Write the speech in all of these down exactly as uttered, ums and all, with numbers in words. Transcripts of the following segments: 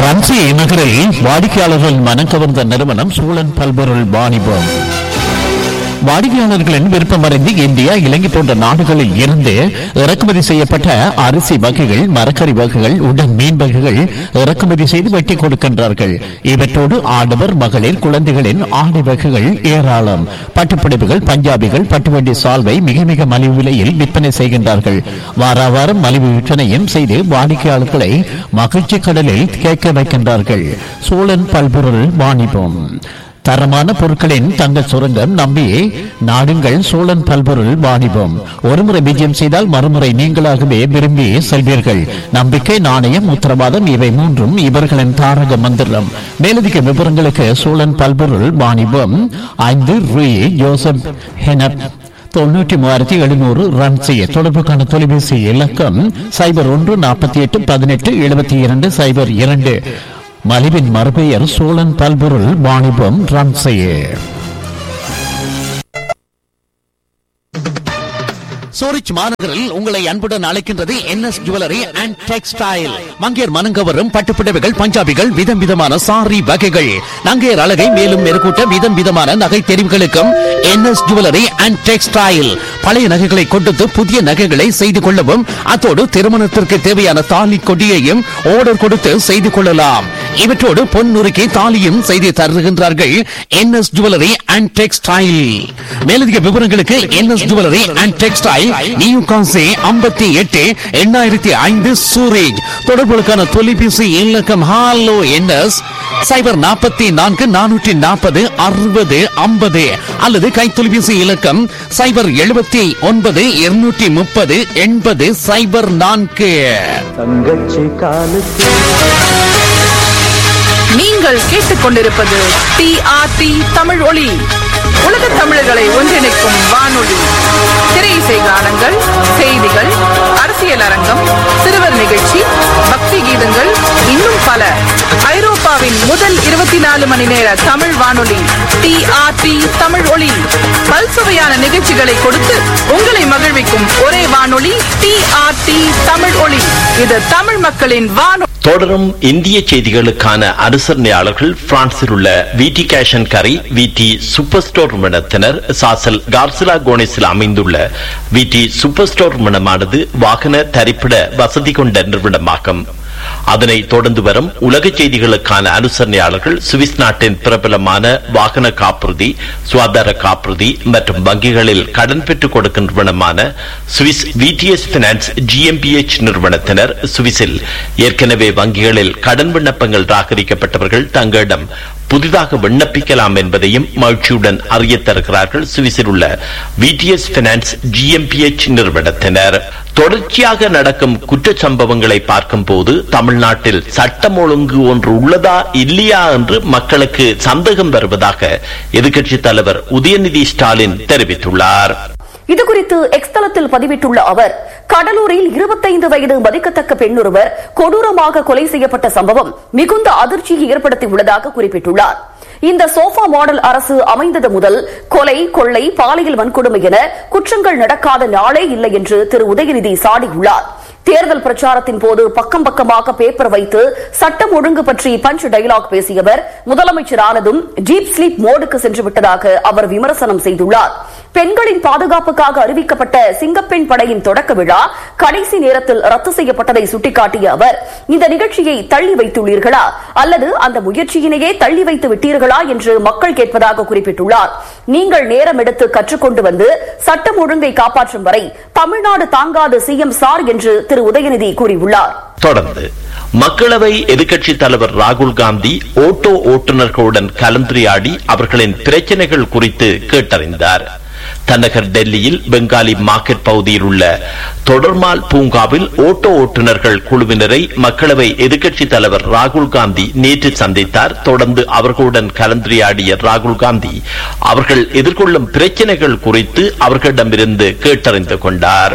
ரன்சி நகரில் வாடிக்கையாளர்கள் மனம் கவர்ந்த நிறுவனம் சூழன் பல்பொருள் வாணிபம். வாடிக்கையாளர்களின் விருப்பமறிந்து இந்தியா, இலங்கை போன்ற நாடுகளில் இருந்து இறக்குமதி செய்யப்பட்ட அரிசி வகைகள், மரக்கறி வகைகள், உடன் மீன் வகைகள் இறக்குமதி செய்து வெட்டி கொடுக்கின்றார்கள். இவற்றோடு ஆடவர், மகளிர், குழந்தைகளின் ஆடை வகைகள் ஏராளம். பட்டுப்புடவைகள், பஞ்சாபிகள், பட்டுவண்டி சால்வை மிக மிக மலிவு விலையில் விற்பனை செய்கின்றார்கள். வார வாரம் மலிவு விற்பனையும் செய்து வாடிக்கையாளர்களை மகிழ்ச்சி கடலில் கேட்க வைக்கின்றார்கள். சூழன் பல்பொருள் வாணிபம். தரமான பொருட்களின் தங்கள் சுரங்கம் நம்பி நாடுங்கள் சோழன் பல்பொருள் வாணிபம். ஒருமுறை விஜயம் செய்தால் மறுமுறை நீங்களாகவே விரும்பி செல்வீர்கள். நம்பிக்கை, நாணயம், உத்தரவாதம் இவை மூன்றும் இவர்களின் தாரக மந்திரம். மேலதிக விவரங்களுக்கு சோழன் பல்பொருள் வாணிபம் ஐந்து ரூ ஜோசப் ஹெனப் தொண்ணூற்றி மூவாயிரத்தி எழுநூறு ரன் செய்ய தொடர்புக்கான தொலைபேசி இலக்கம் சைபர் ஒன்று நாற்பத்தி எட்டு பதினெட்டு எழுபத்தி இரண்டு சைபர் இரண்டு. மலிவின் மறுபெயர் சோழன் பல்பொருள் வாணிபம் ரன் செய்ய. சூரிச் மாநகரில் உங்களை அன்புடன் அழைக்கின்றது என்எஸ் ஜுவல்லரி அண்ட் டெக்ஸ்டைல். மங்கையர் மனங்கவரும் பட்டுப்புடவைகள், பஞ்சாபிகள், விதம் விதமான சாரி வகைகள், நங்கையர் அழகை மேலும் மெருகூட்ட விதம் விதமான நகை தெரிவுகளுக்கும் என்எஸ் ஜுவல்லரி அண்ட் டெக்ஸ்டைல். பழைய நகைகளை கொடுத்து புதிய நகைகளை செய்து கொள்ளவும், அத்தோடு திருமணத்திற்கு தேவையான தாலி கொடியையும் ஆர்டர் கொடுத்து செய்து கொள்ளலாம். இவற்றோடு பொன் நுறுக்கி தாலியும் செய்து தருகின்றார்கள் என்எஸ் ஜுவல்லரி அண்ட் டெக்ஸ்டைல். மேலதிக விவரங்களுக்கு NS jewellery and textile, new கான்சி ஐம்பத்தி எட்டு எண்ணாயிரத்தி ஐந்து சூரேஜ். தொடர்புகளுக்கான தொலைபேசி இலக்கம் ஹாலோ என்எஸ் சைபர் நாற்பத்தி நான்கு நானூற்றி நாற்பது அறுபது ஐம்பது அல்லது கைத்தொலைபேசி இலக்கம் சைபர் எழுபத்தி ஒன்பது இருநூற்றி முப்பது எண்பது சைபர் நான்கு. நீங்கள் கேட்டுக்கொண்டிருப்பது டி ஆர் டி தமிழ் ஒளி, உலக தமிழர்களை ஒன்றிணைக்கும் வானொலி. திரை இசை கானங்கள், செய்திகள், அரசியல் அரங்கம், சிறுவர் நிகழ்ச்சி, பக்தி கீதங்கள், இன்னும் பல. ஐரோப்பாவின் முதல் இருபத்தி நாலு மணி நேர தமிழ் வானொலி டி ஆர் டி தமிழ் ஒளி. பல்சுவையான நிகழ்ச்சிகளை கொடுத்து உங்களை மகிழ்விக்கும் ஒரே வானொலி டி ஆர் டி தமிழ் ஒளி. இது தமிழ் மக்களின் வானொலி. தொடரும் இந்திய செய்திகளுக்கான அனுசரணையாளர்கள் பிரான்சில் உள்ள விடி கேஷ் அண்ட் கரி, விடி சூப்பர் ஸ்டோர் நிறுவனத்தினர். சாசல் கார்சிலா கோனிஸில் அமைந்துள்ள விடி சூப்பர் ஸ்டோர் நிறுவனமானது வாகன தரிப்பிட வசதி கொண்ட நிறுவனமாகும். அதனை தொடர்ந்து வரும் உலக செய்திகளுக்கான அனுசரணையாளர்கள் சுவிஸ் நாட்டின் பிரபலமான வாகன காப்புறுதி, சுகாதார காப்புறுதி மற்றும் வங்கிகளில் கடன் பெற்றுக் கொடுக்கும் நிறுவனமான சுவிஸ் விடிஎஸ் பினான்ஸ் ஜிஎம்பிஎச் நிறுவனத்தினர். சுவிஸில் ஏற்கனவே வங்கிகளில் கடன் விண்ணப்பங்கள் ராகரிக்கப்பட்டவர்கள் தங்களிடம் புதிதாக விண்ணப்பிக்கலாம் என்பதையும் மகிழ்ச்சியுடன் அறிய தருகிறார்கள் சுவிஸில் உள்ள விடிஎஸ் பினான்ஸ் ஜிஎம்பிஎச் நிறுவனத்தினர். தொடர்ச்சியாக நடக்கும் குற்ற சம்பவங்களை பார்க்கும் போது தமிழ்நாட்டில் சட்டம் ஒழுங்கு ஒன்று உள்ளதா இல்லையா என்று மக்களுக்கு சந்தேகம் வருவதாக எதிர்க்கட்சித் தலைவர் உதயநிதி ஸ்டாலின் தெரிவித்துள்ளார். இதுகுறித்து எக்ஸ் தளத்தில் பதிவிட்டுள்ள அவர், கடலூரில் இருபத்தைந்து வயது மதிக்கத்தக்க பெண்ணொருவர் கொடூரமாக கொலை செய்யப்பட்ட சம்பவம் மிகுந்த அதிர்ச்சியை ஏற்படுத்தியுள்ளதாக குறிப்பிட்டுள்ளார். இந்த சோஃபா மாடல் அரசு அமைந்தது முதல் கொலை, கொள்ளை, பாலியல் வன்கொடுமை என குற்றங்கள் நடக்காத நாளே இல்லை என்று திரு உதயநிதி சாடியுள்ளார். தேர்தல் பிரச்சாரத்தின் போது பக்கம் பக்கமாக பேப்பர் வைத்து சட்டம் ஒழுங்கு பற்றி பஞ்ச் டயலாக் பேசியவர் முதலமைச்சர் ஆனதும் டீப் ஸ்லீப் மோடுக்கு சென்று விட்டதாக அவர் விமர்சனம் செய்துள்ளார். பெண்களின் பாதுகாப்புக்காக அறிவிக்கப்பட்ட சிங்கப்பெண் படையின் தொடக்க விழா கடைசி நேரத்தில் ரத்து செய்யப்பட்டதை சுட்டிக்காட்டிய அவர், இந்த நிகழ்ச்சியை தள்ளி வைத்துள்ளீர்களா அல்லது அந்த முயற்சியினையே தள்ளி வைத்து விட்டீர்களா என்று மக்கள் கேட்பதாக குறிப்பிட்டுள்ளார். நீங்கள் நேரம் எடுத்து கற்றுக்கொண்டு வந்து சட்டம் ஒழுங்கை காப்பாற்றும் வரை தமிழ்நாடு தாங்காது சிஎம் சார் என்று திரு உதயநிதி கூறியுள்ளார். தொடர்ந்து மக்களவை எதிர்க்கட்சித் தலைவர் ராகுல் காந்தி ஓட்டோ ஓட்டுநர்களுடன் கலந்துரையாடி அவர்களின் பிரச்சனைகள் குறித்து கேட்டறிந்தார். தலைநகர் டெல்லியில் பெங்காலி மார்க்கெட் பகுதியில் உள்ள தொடர்மால் பூங்காவில் ஓட்டோ ஓட்டுநர்கள் குழுவினரை மக்களவை எதிர்க்கட்சித் தலைவர் ராகுல் காந்தி நேற்று சந்தித்தார். தொடர்ந்து அவர்களுடன் கலந்துரையாடிய ராகுல் காந்தி அவர்கள் எதிர்கொள்ளும் பிரச்சனைகள் குறித்து அவர்களிடமிருந்து கேட்டறிந்து கொண்டார்.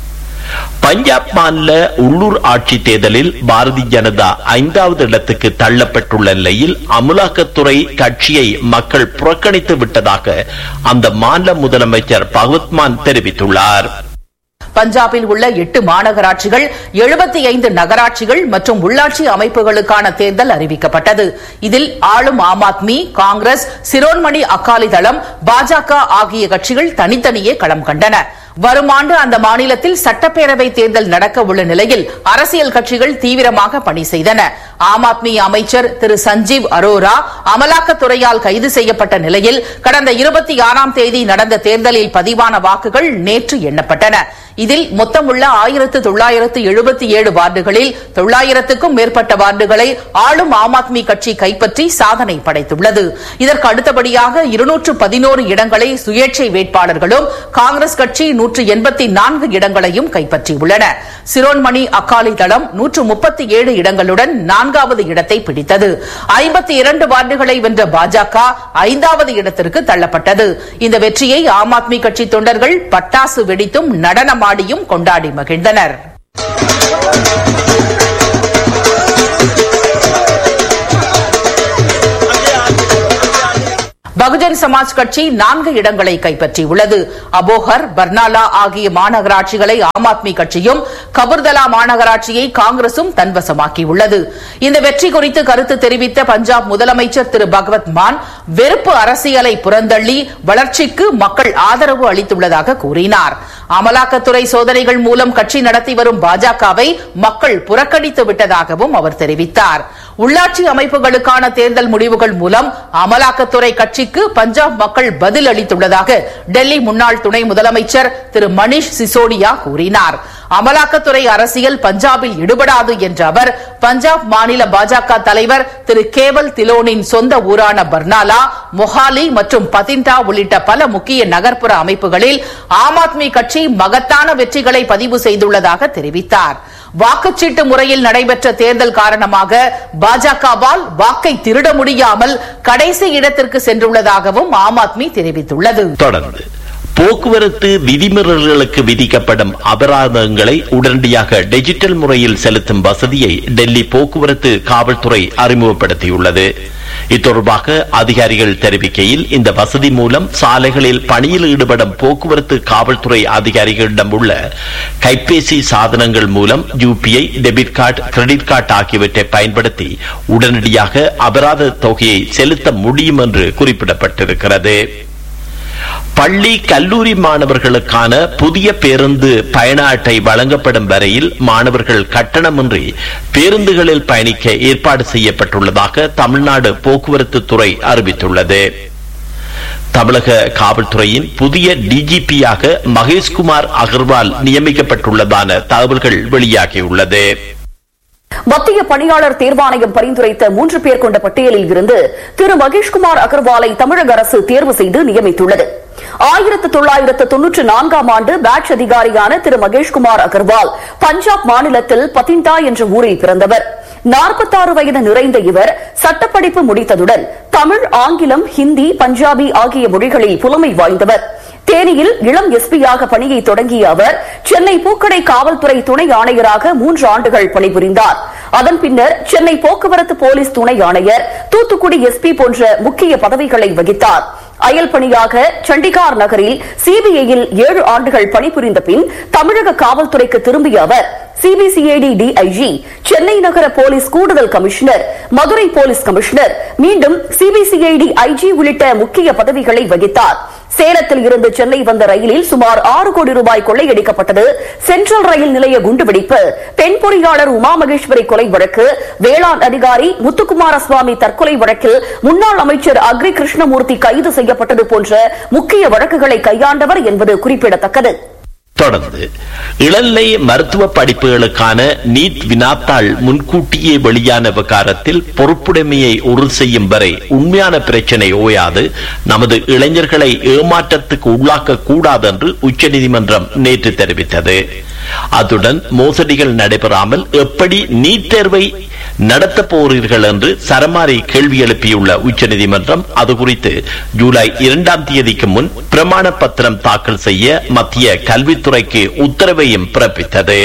பஞ்சாப் மாநில உள்ளூர் ஆட்சி தேர்தலில் பாரதிய ஜனதா ஐந்தாவது இடத்துக்கு தள்ளப்பட்டுள்ள நிலையில் அமலாக்கத்துறை கட்சியை மக்கள் புறக்கணித்து விட்டதாக அந்த மாநில முதலமைச்சர் பகவத் மான் தெரிவித்துள்ளார். பஞ்சாபில் உள்ள எட்டு மாநகராட்சிகள், எழுபத்தி ஐந்து நகராட்சிகள் மற்றும் உள்ளாட்சி அமைப்புகளுக்கான தேர்தல் அறிவிக்கப்பட்டது. இதில் ஆளும் ஆம் ஆத்மி, காங்கிரஸ், சிரோன்மணி அகாலி தளம், பாஜக ஆகிய கட்சிகள் தனித்தனியே களம் கண்டன. வரும் ஆண்டு அந்த மாநிலத்தில் சட்டப்பேரவை தேர்தல் நடக்க உள்ள நிலையில் அரசியல் கட்சிகள் தீவிரமாக பணி செய்தன. ஆம் ஆத்மி அமைச்சர் திரு சஞ்சீவ் அரோரா அமலாக்கத்துறையால் கைது செய்யப்பட்ட நிலையில் கடந்த இருபத்தி ஆறாம் தேதி நடந்த தேர்தலில் பதிவான வாக்குகள் நேற்று எண்ணப்பட்டன. இதில் மொத்தமுள்ள ஆயிரத்து தொள்ளாயிரத்து எழுபத்தி ஏழு வார்டுகளில் தொள்ளாயிரத்துக்கும் மேற்பட்ட வார்டுகளை ஆளும் ஆம் ஆத்மி கட்சி கைப்பற்றி சாதனை படைத்துள்ளது. இதற்கு அடுத்தபடியாக இருநூற்று பதினோரு இடங்களை சுயேட்சை வேட்பாளர்களும், காங்கிரஸ் கட்சி நூற்று எண்பத்தி நான்கு இடங்களையும் கைப்பற்றியுள்ளன. சிரோன்மணி அகாலி தளம் நூற்று முப்பத்தி ஏழு இடங்களுடன் நான்காவது இடத்தை பிடித்தது. ஐம்பத்தி இரண்டு வார்டுகளை வென்ற பாஜக ஐந்தாவது இடத்திற்கு தள்ளப்பட்டது. இந்த வெற்றியை ஆம் ஆத்மி கட்சி தொண்டர்கள் பட்டாசு வெடித்தும் நடனமாடியும் கொண்டாடி மகிழ்ந்தனர். பகுஜன் சமாஜ் கட்சி நான்கு இடங்களை கைப்பற்றியுள்ளது. அபோஹர், பர்னாலா ஆகிய மாநகராட்சிகளை ஆம் ஆத்மி கட்சியும், கபுர்தலா மாநகராட்சியை காங்கிரசும் தன்வசமாக்கியுள்ளது. இந்த வெற்றி குறித்து கருத்து தெரிவித்த பஞ்சாப் முதலமைச்சர் திரு பகவத் மான், வெறுப்பு அரசியலை புறந்தள்ளி வளர்ச்சிக்கு மக்கள் ஆதரவு அளித்துள்ளதாக கூறினார். அமலாக்கத்துறை சோதனைகள் மூலம் கட்சி நடத்தி வரும் பாஜகவை மக்கள் புறக்கணித்து விட்டதாகவும் அவர் தெரிவித்தார். உள்ளாட்சி அமைப்புகளுக்கான தேர்தல் முடிவுகள் மூலம் அமலாக்கத்துறை கட்சிக்கு பஞ்சாப் மக்கள் பதில் அளித்துள்ளதாக டெல்லி முன்னாள் துணை முதலமைச்சர் திரு மணீஷ் சிசோடியா கூறினார். அமலாக்கத்துறை அரசியல் பஞ்சாபில் ஈடுபடாது என்ற அவர், பஞ்சாப் மாநில பாஜக தலைவர் திரு கேவல் திலோனின் சொந்த ஊரான பர்னாலா, மொஹாலி மற்றும் பதிண்டா உள்ளிட்ட பல முக்கிய நகர்ப்புற அமைப்புகளில் ஆம் ஆத்மி கட்சி மகத்தான வெற்றிகளை பதிவு செய்துள்ளதாக தெரிவித்தார். வாக்குச்சீட்டு முறையில் நடைபெற்ற தேர்தல் காரணமாக பாஜகவால் வாக்கை திருட முடியாமல் கடைசி இடத்திற்கு சென்றுள்ளதாகவும் ஆம் ஆத்மி தெரிவித்துள்ளது. தொடர்ந்து போக்குவரத்து விதிமீறல்களுக்கு விதிக்கப்படும் அபராதங்களை உடனடியாக டிஜிட்டல் முறையில் செலுத்தும் வசதியை டெல்லி போக்குவரத்து காவல்துறை அறிமுகப்படுத்தியுள்ளது. இத்தொடர்பாக அதிகாரிகள் தெரிவிக்கையில், இந்த வசதி மூலம் சாலைகளில் பணியில் ஈடுபடும் போக்குவரத்து காவல்துறை அதிகாரிகளிடம் உள்ள கைபேசி சாதனங்கள் மூலம் UPI, debit card, credit card ஆகியவற்றை பயன்படுத்தி உடனடியாக அபராத தொகையை செலுத்த முடியும் என்று குறிப்பிடப்பட்டிருக்கிறது. பள்ளி கல்லூரி மாணவர்களுக்கான புதிய பேருந்து பயண அட்டை வழங்கப்படும் வரையில் மாணவர்கள் கட்டணமின்றி பேருந்துகளில் பயணிக்க ஏற்பாடு செய்யப்பட்டுள்ளதாக தமிழ்நாடு போக்குவரத்து துறை அறிவித்துள்ளது. தமிழக காவல்துறையின் புதிய டிஜிபியாக மகேஷ்குமார் அகர்வால் நியமிக்கப்பட்டுள்ளதான தகவல்கள் வெளியாகியுள்ளது. மத்திய பணியாளர் தேர்வாணையம் பரிந்துரைத்த மூன்று பேர் கொண்ட பட்டியலில் இருந்து திரு மகேஷ்குமார் அகர்வாலை தமிழக அரசு தேர்வு செய்து நியமித்துள்ளது. ஆயிரத்து தொள்ளாயிரத்து தொன்னூற்று நான்காம் ஆண்டு பேட்ச் அதிகாரியான திரு மகேஷ்குமார் அகர்வால் பஞ்சாப் மாநிலத்தில் பதிண்டா என்ற ஊரில் பிறந்தவர். நாற்பத்தாறு வயது நிறைந்த இவர் சட்டப்படிப்பு முடித்ததுடன் தமிழ், ஆங்கிலம், ஹிந்தி, பஞ்சாபி ஆகிய மொழிகளில் புலமை வாய்ந்தவர். தேனியில் இளம் எஸ்பியாக பணியை தொடங்கிய அவர் சென்னை பூக்கடை காவல்துறை துணை ஆணையராக மூன்று ஆண்டுகள் பணிபுரிந்தார். அதன் பின்னர் சென்னை போக்குவரத்து போலீஸ் துணை ஆணையர், தூத்துக்குடி எஸ்பி போன்ற முக்கிய பதவிகளை வகித்தார். அயல் பணியாக சண்டிகார் நகரில் சிபிஐயில் ஏழு ஆண்டுகள் பணிபுரிந்த பின் தமிழக காவல்துறைக்கு திரும்பிய அவர் சிபிசிஐடி டிஐஜி, சென்னை நகர போலீஸ் கூடுதல் கமிஷனர், மதுரை போலீஸ் கமிஷனர், மீண்டும் சிபிசிஐடி ஐஜி உள்ளிட்ட முக்கிய பதவிகளை வகித்தார். சேலத்தில் இருந்து சென்னை வந்த ரயிலில் சுமார் ஆறு கோடி ரூபாய் கொள்ளையடிக்கப்பட்டது, சென்ட்ரல் ரயில் நிலைய குண்டுவெடிப்பு, பெண் பொறியாளர் உமா மகேஸ்வரி கொலை வழக்கு, வேளாண் அதிகாரி முத்துக்குமாரசுவாமி தற்கொலை வழக்கில் முன்னாள் அமைச்சர் அக்ரி கிருஷ்ணமூர்த்தி கைது செய்யப்பட்டது போன்ற முக்கிய வழக்குகளை கையாண்டவர் என்பது குறிப்பிடத்தக்கது. தொடர்ந்து இளநிலை மருத்துவ படிப்புகளுக்கான நீட் வினாத்தாள் முன்கூட்டியே வெளியான விவகாரத்தில் பொறுப்புடைமையை உறுதி செய்யும் வரை உண்மையான பிரச்சனை ஓயாது, நமது இளைஞர்களை ஏமாற்றத்துக்கு உள்ளாக்க கூடாது என்று உச்சநீதிமன்றம் நேற்று தெரிவித்தது. அத்துடன் மோசடிகள் நடைபெறாமல் எப்படி நீட் தேர்வை நடத்தப் போகிறீர்கள் என்று சரமாரி கேள்வி எழுப்பியுள்ள உச்சநீதிமன்றம் அது குறித்து ஜூலை இரண்டாம் தேதிக்கு முன் பிரமாண பத்திரம் தாக்கல் செய்ய மத்திய கல்வித்துறைக்கு உத்தரவையும் பிறப்பித்தது.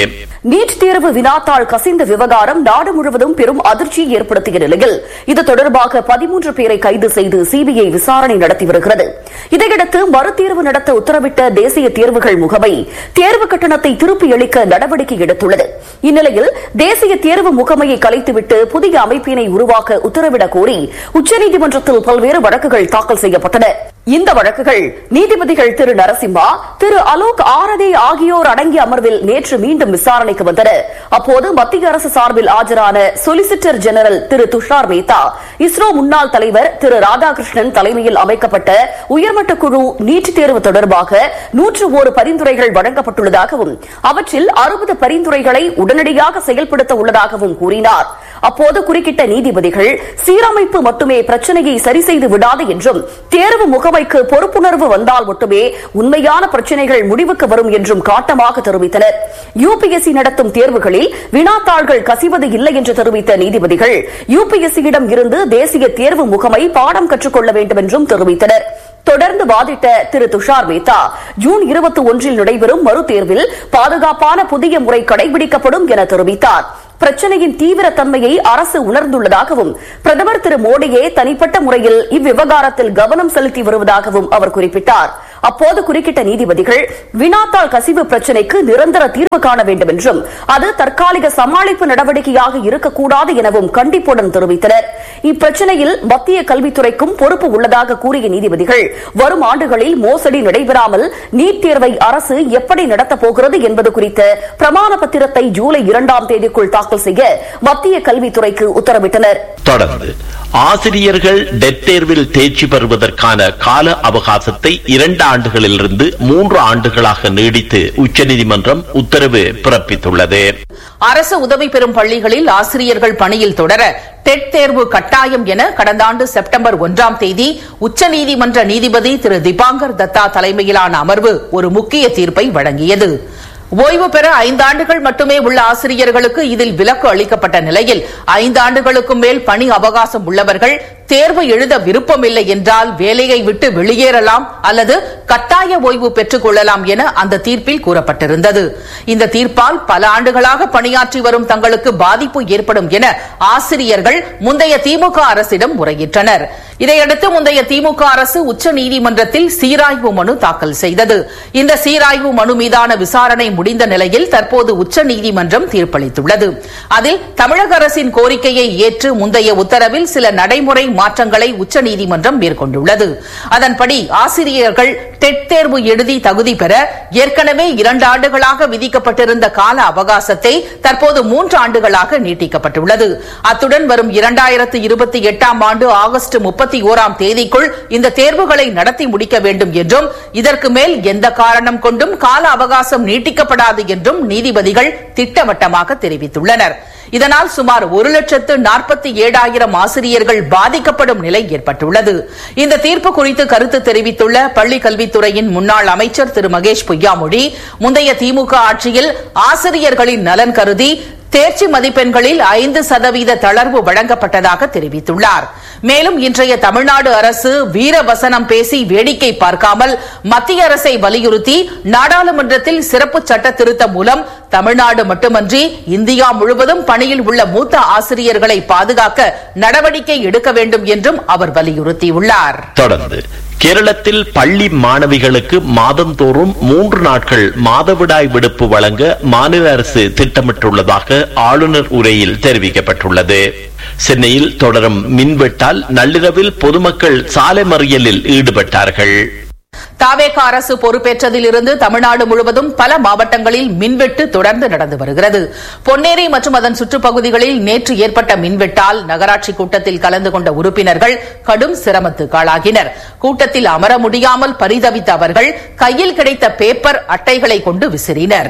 நீட் தேர்வு வினாத்தாள் கசிந்த விவகாரம் நாடு முழுவதும் பெரும் அதிர்ச்சியை ஏற்படுத்திய நிலையில் இது தொடர்பாக பதிமூன்று பேரை கைது செய்து சிபிஐ விசாரணை நடத்தி வருகிறது. இதையடுத்து மறுதேர்வு நடத்த உத்தரவிட்ட தேசிய தேர்வுகள் முகமை தேர்வு கட்டணத்தை திருப்பி அளிக்க நடவடிக்கை எடுத்துள்ளது. இந்நிலையில் தேசிய தேர்வு முகமையை கலைத்துவிட்டு புதிய அமைப்பினை உருவாக்க உத்தரவிடக் கோரி உச்சநீதிமன்றத்தில் பல்வேறு வழக்குகள் தாக்கல் செய்யப்பட்டன. இந்த வழக்குகள் நீதிபதிகள் திரு நரசிம்மா, திரு அலோக் ஆரதே ஆகியோர் அடங்கிய அமர்வில் நேற்று மீண்டும் விசாரணைக்கு வந்தன. அப்போது மத்திய அரசு சார்பில் ஆஜரான சொலிசிட்டர் ஜெனரல் திரு துஷார் மேத்தா, இஸ்ரோ முன்னாள் தலைவர் திரு ராதாகிருஷ்ணன் தலைமையில் அமைக்கப்பட்ட உயர்மட்ட குழு நீட் தேர்வு தொடர்பாக நூற்று ஒரு பரிந்துரைகள் வழங்கப்பட்டுள்ளதாகவும் அவற்றில் அறுபது பரிந்துரைகளை உடனடியாக செயல்படுத்த உள்ளதாகவும் கூறினார். அப்போது குறுக்கிட்ட நீதிபதிகள் சீரமைப்பு மட்டுமே பிரச்சனையை சரி செய்து விடாது என்றும் தேர்வு முகமைக்கு பொறுப்புணர்வு வந்தால் மட்டுமே உண்மையான பிரச்சனைகள் முடிவுக்கு வரும் என்றும் காட்டமாக தெரிவித்தனர். யுபிஎஸ்சி நடத்தும் தேர்வுகளில் வினாத்தாள்கள் கசிவது இல்லை என்று தெரிவித்த நீதிபதிகள் யுபிஎஸ்சியிடம் இருந்து தேசிய தேர்வு முகமை பாடம் கற்றுக்கொள்ள வேண்டும் என்றும் தெரிவித்தனர். தொடர்ந்து வாதிட்ட திரு துஷார் மேத்தா, ஜூன் இருபத்தி ஒன்றில் நடைபெறும் மறுதேர்வில் பாதுகாப்பான புதிய முறை கடைபிடிக்கப்படும் என தெரிவித்தார். பிரச்சனையின் தீவிரத்தன்மையை அரசு உணர்ந்துள்ளதாகவும் பிரதமர் திரு மோடியே தனிப்பட்ட முறையில் இவ்விவகாரத்தில் கவனம் செலுத்தி வருவதாகவும் அவர் குறிப்பிட்டார். அப்போது குறுக்கிட்ட நீதிபதிகள் வினாத்தாள் கசிவு பிரச்சினைக்கு நிரந்தர தீர்வு காண வேண்டும் என்றும் அது தற்காலிக சமாளிப்பு நடவடிக்கையாக இருக்கக்கூடாது எனவும் கண்டிப்புடன் தெரிவித்தனர். இப்பிரச்சினையில் மத்திய கல்வித்துறைக்கும் பொறுப்பு உள்ளதாக கூறிய நீதிபதிகள் வரும் ஆண்டுகளில் மோசடி நடைபெறாமல் நீட் தேர்வை அரசு எப்படி நடத்தப் போகிறது என்பது குறித்த பிரமாண பத்திரத்தை ஜூலை இரண்டாம் தேதிக்குள் தாக்கல் செய்ய மத்திய கல்வித்துறைக்கு உத்தரவிட்டனர். தொடர்ந்து ஆசிரியர்கள் டெட் தேர்வில் தேர்ச்சி பெறுவதற்கான கால அவகாசத்தை இரண்டு ஆண்டுகளிலிருந்து மூன்று ஆண்டுகளாக நீடித்து உச்சநீதிமன்றம் உத்தரவு பிறப்பித்துள்ளது. அரசு உதவி பெறும் பள்ளிகளில் ஆசிரியர்கள் பணியில் தொடர டெட் தேர்வு கட்டாயம் என கடந்த ஆண்டு செப்டம்பர் ஒன்றாம் தேதி உச்சநீதிமன்ற நீதிபதி திரு திபாங்கர் தத்தா தலைமையிலான அமர்வு ஒரு முக்கிய தீர்ப்பை வழங்கியது. ஓய்வு பெற ஐந்தாண்டுகள் மட்டுமே உள்ள ஆசிரியர்களுக்கு இதில் விலக்கு அளிக்கப்பட்ட நிலையில் ஐந்தாண்டுகளுக்கு மேல் பணி அவகாசம் உள்ளவர்கள் தேர்வு எழுத விருப்பமில்லை என்றால் வேலையை விட்டு வெளியேறலாம் அல்லது கட்டாய ஓய்வு பெற்றுக் கொள்ளலாம் என அந்த தீர்ப்பில் கூறப்பட்டிருந்தது. இந்த தீர்ப்பால் பல ஆண்டுகளாக பணியாற்றி வரும் தங்களுக்கு பாதிப்பு ஏற்படும் என ஆசிரியர்கள் முந்தைய திமுக அரசிடம் முறையிட்டனர். இதையடுத்து முந்தைய திமுக அரசு உச்சநீதிமன்றத்தில் சீராய்வு மனு தாக்கல் செய்தது. இந்த சீராய்வு மனு மீதான விசாரணை முடிந்த நிலையில் தற்போது உச்சநீதிமன்றம் தீர்ப்பளித்துள்ளது. அதில் தமிழக அரசின் கோரிக்கையை ஏற்று முந்தைய உத்தரவில் சில நடைமுறை மாற்றங்களை உச்சநீதிமன்றம் மேற்கொண்டுள்ளது. அதன்படி ஆசிரியர்கள் டெட் தேர்வு எழுதி தகுதி பெற ஏற்கனவே இரண்டு ஆண்டுகளாக விதிக்கப்பட்டிருந்த கால அவகாசத்தை தற்போது மூன்று ஆண்டுகளாக நீட்டிக்கப்பட்டுள்ளது. அத்துடன் வரும் இரண்டாயிரத்து இருபத்தி எட்டாம் ஆண்டு ஆகஸ்ட் முப்பத்தி ஓராம் தேதிக்குள் இந்த தேர்வுகளை நடத்தி முடிக்க வேண்டும் என்றும் இதற்கு மேல் எந்த காரணம் கொண்டும் கால அவகாசம் நீட்டிக்கப்படாது என்றும் நீதிபதிகள் திட்டவட்டமாக தெரிவித்துள்ளனர். இதனால் சுமார் ஒரு லட்சத்து நாற்பத்தி ஏழாயிரம் ஆசிரியர்கள் பாதிக்கப்படும் நிலை ஏற்பட்டுள்ளது. இந்த தீர்ப்பு குறித்து கருத்து தெரிவித்துள்ள பள்ளிக் கல்வித்துறையின் முன்னாள் அமைச்சர் திரு மகேஷ் பொய்யாமொழி, முந்தைய திமுக ஆட்சியில் ஆசிரியர்களின் நலன் கருதி தேர்ச்சி மதிப்பெண்களில் ஐந்து சதவீத தளர்வு வழங்கப்பட்டதாக தெரிவித்துள்ளார். மேலும் இன்றைய தமிழ்நாடு அரசு வீரவசனம் பேசி வேடிக்கை பார்க்காமல் மத்திய அரசை வலியுறுத்தி நாடாளுமன்றத்தில் சிறப்பு சட்ட திருத்தம் மூலம் தமிழ்நாடு மட்டுமன்றி இந்தியா முழுவதும் பணியில் உள்ள மூத்த ஆசிரியர்களை பாதுகாக்க நடவடிக்கை எடுக்க வேண்டும் என்றும் அவர் வலியுறுத்தியுள்ளார். தொடர்ந்து கேரளத்தில் பள்ளி மாணவிகளுக்கு மாதந்தோறும் மூன்று நாட்கள் மாதவிடாய் விடுப்பு வழங்க மாநில அரசு திட்டமிட்டுள்ளதாக ஆளுநர் உரையில் தெரிவிக்கப்பட்டுள்ளது. சென்னையில் தொடரும் மின்வெட்டால் நள்ளிரவில் பொதுமக்கள் சாலை மறியலில் ஈடுபட்டார்கள். தாவேக அரசு பொறுப்பேற்றதிலிருந்து தமிழ்நாடு முழுவதும் பல மாவட்டங்களில் மின்வெட்டு தொடர்ந்து நடந்து வருகிறது. பொன்னேரி மற்றும் அதன் சுற்றுப்பகுதிகளில் நேற்று ஏற்பட்ட மின்வெட்டால் நகராட்சி கூட்டத்தில் கலந்து கொண்ட உறுப்பினர்கள் கடும் சிரமத்துக்கு ஆளாகினர். கூட்டத்தில் அமர முடியாமல் பரிதவித்த அவர்கள் கையில் கிடைத்த பேப்பர் அட்டைகளை கொண்டு விசிறினர்.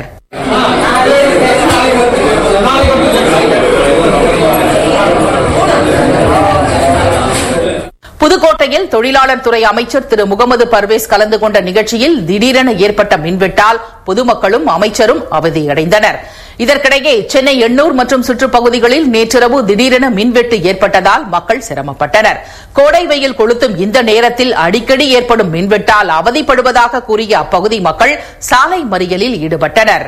புதுக்கோட்டையில் தொழிலாளர் துறை அமைச்சர் திரு முகமது பர்வேஸ் கலந்து கொண்ட நிகழ்ச்சியில் திடீரென ஏற்பட்ட மின்வெட்டால் பொதுமக்களும் அமைச்சரும் அவதியடைந்தனர். இதற்கிடையே சென்னை எண்ணூர் மற்றும் சுற்றுப்பகுதிகளில் நேற்றிரவு திடீரென மின்வெட்டு ஏற்பட்டதால் மக்கள் சிரமப்பட்டனர். கோடை வெயில் கொளுத்தும் இந்த நேரத்தில் அடிக்கடி ஏற்படும் மின்வெட்டால் அவதிப்படுவதாக கூறிய அப்பகுதி மக்கள் சாலை மறியலில் ஈடுபட்டனர்.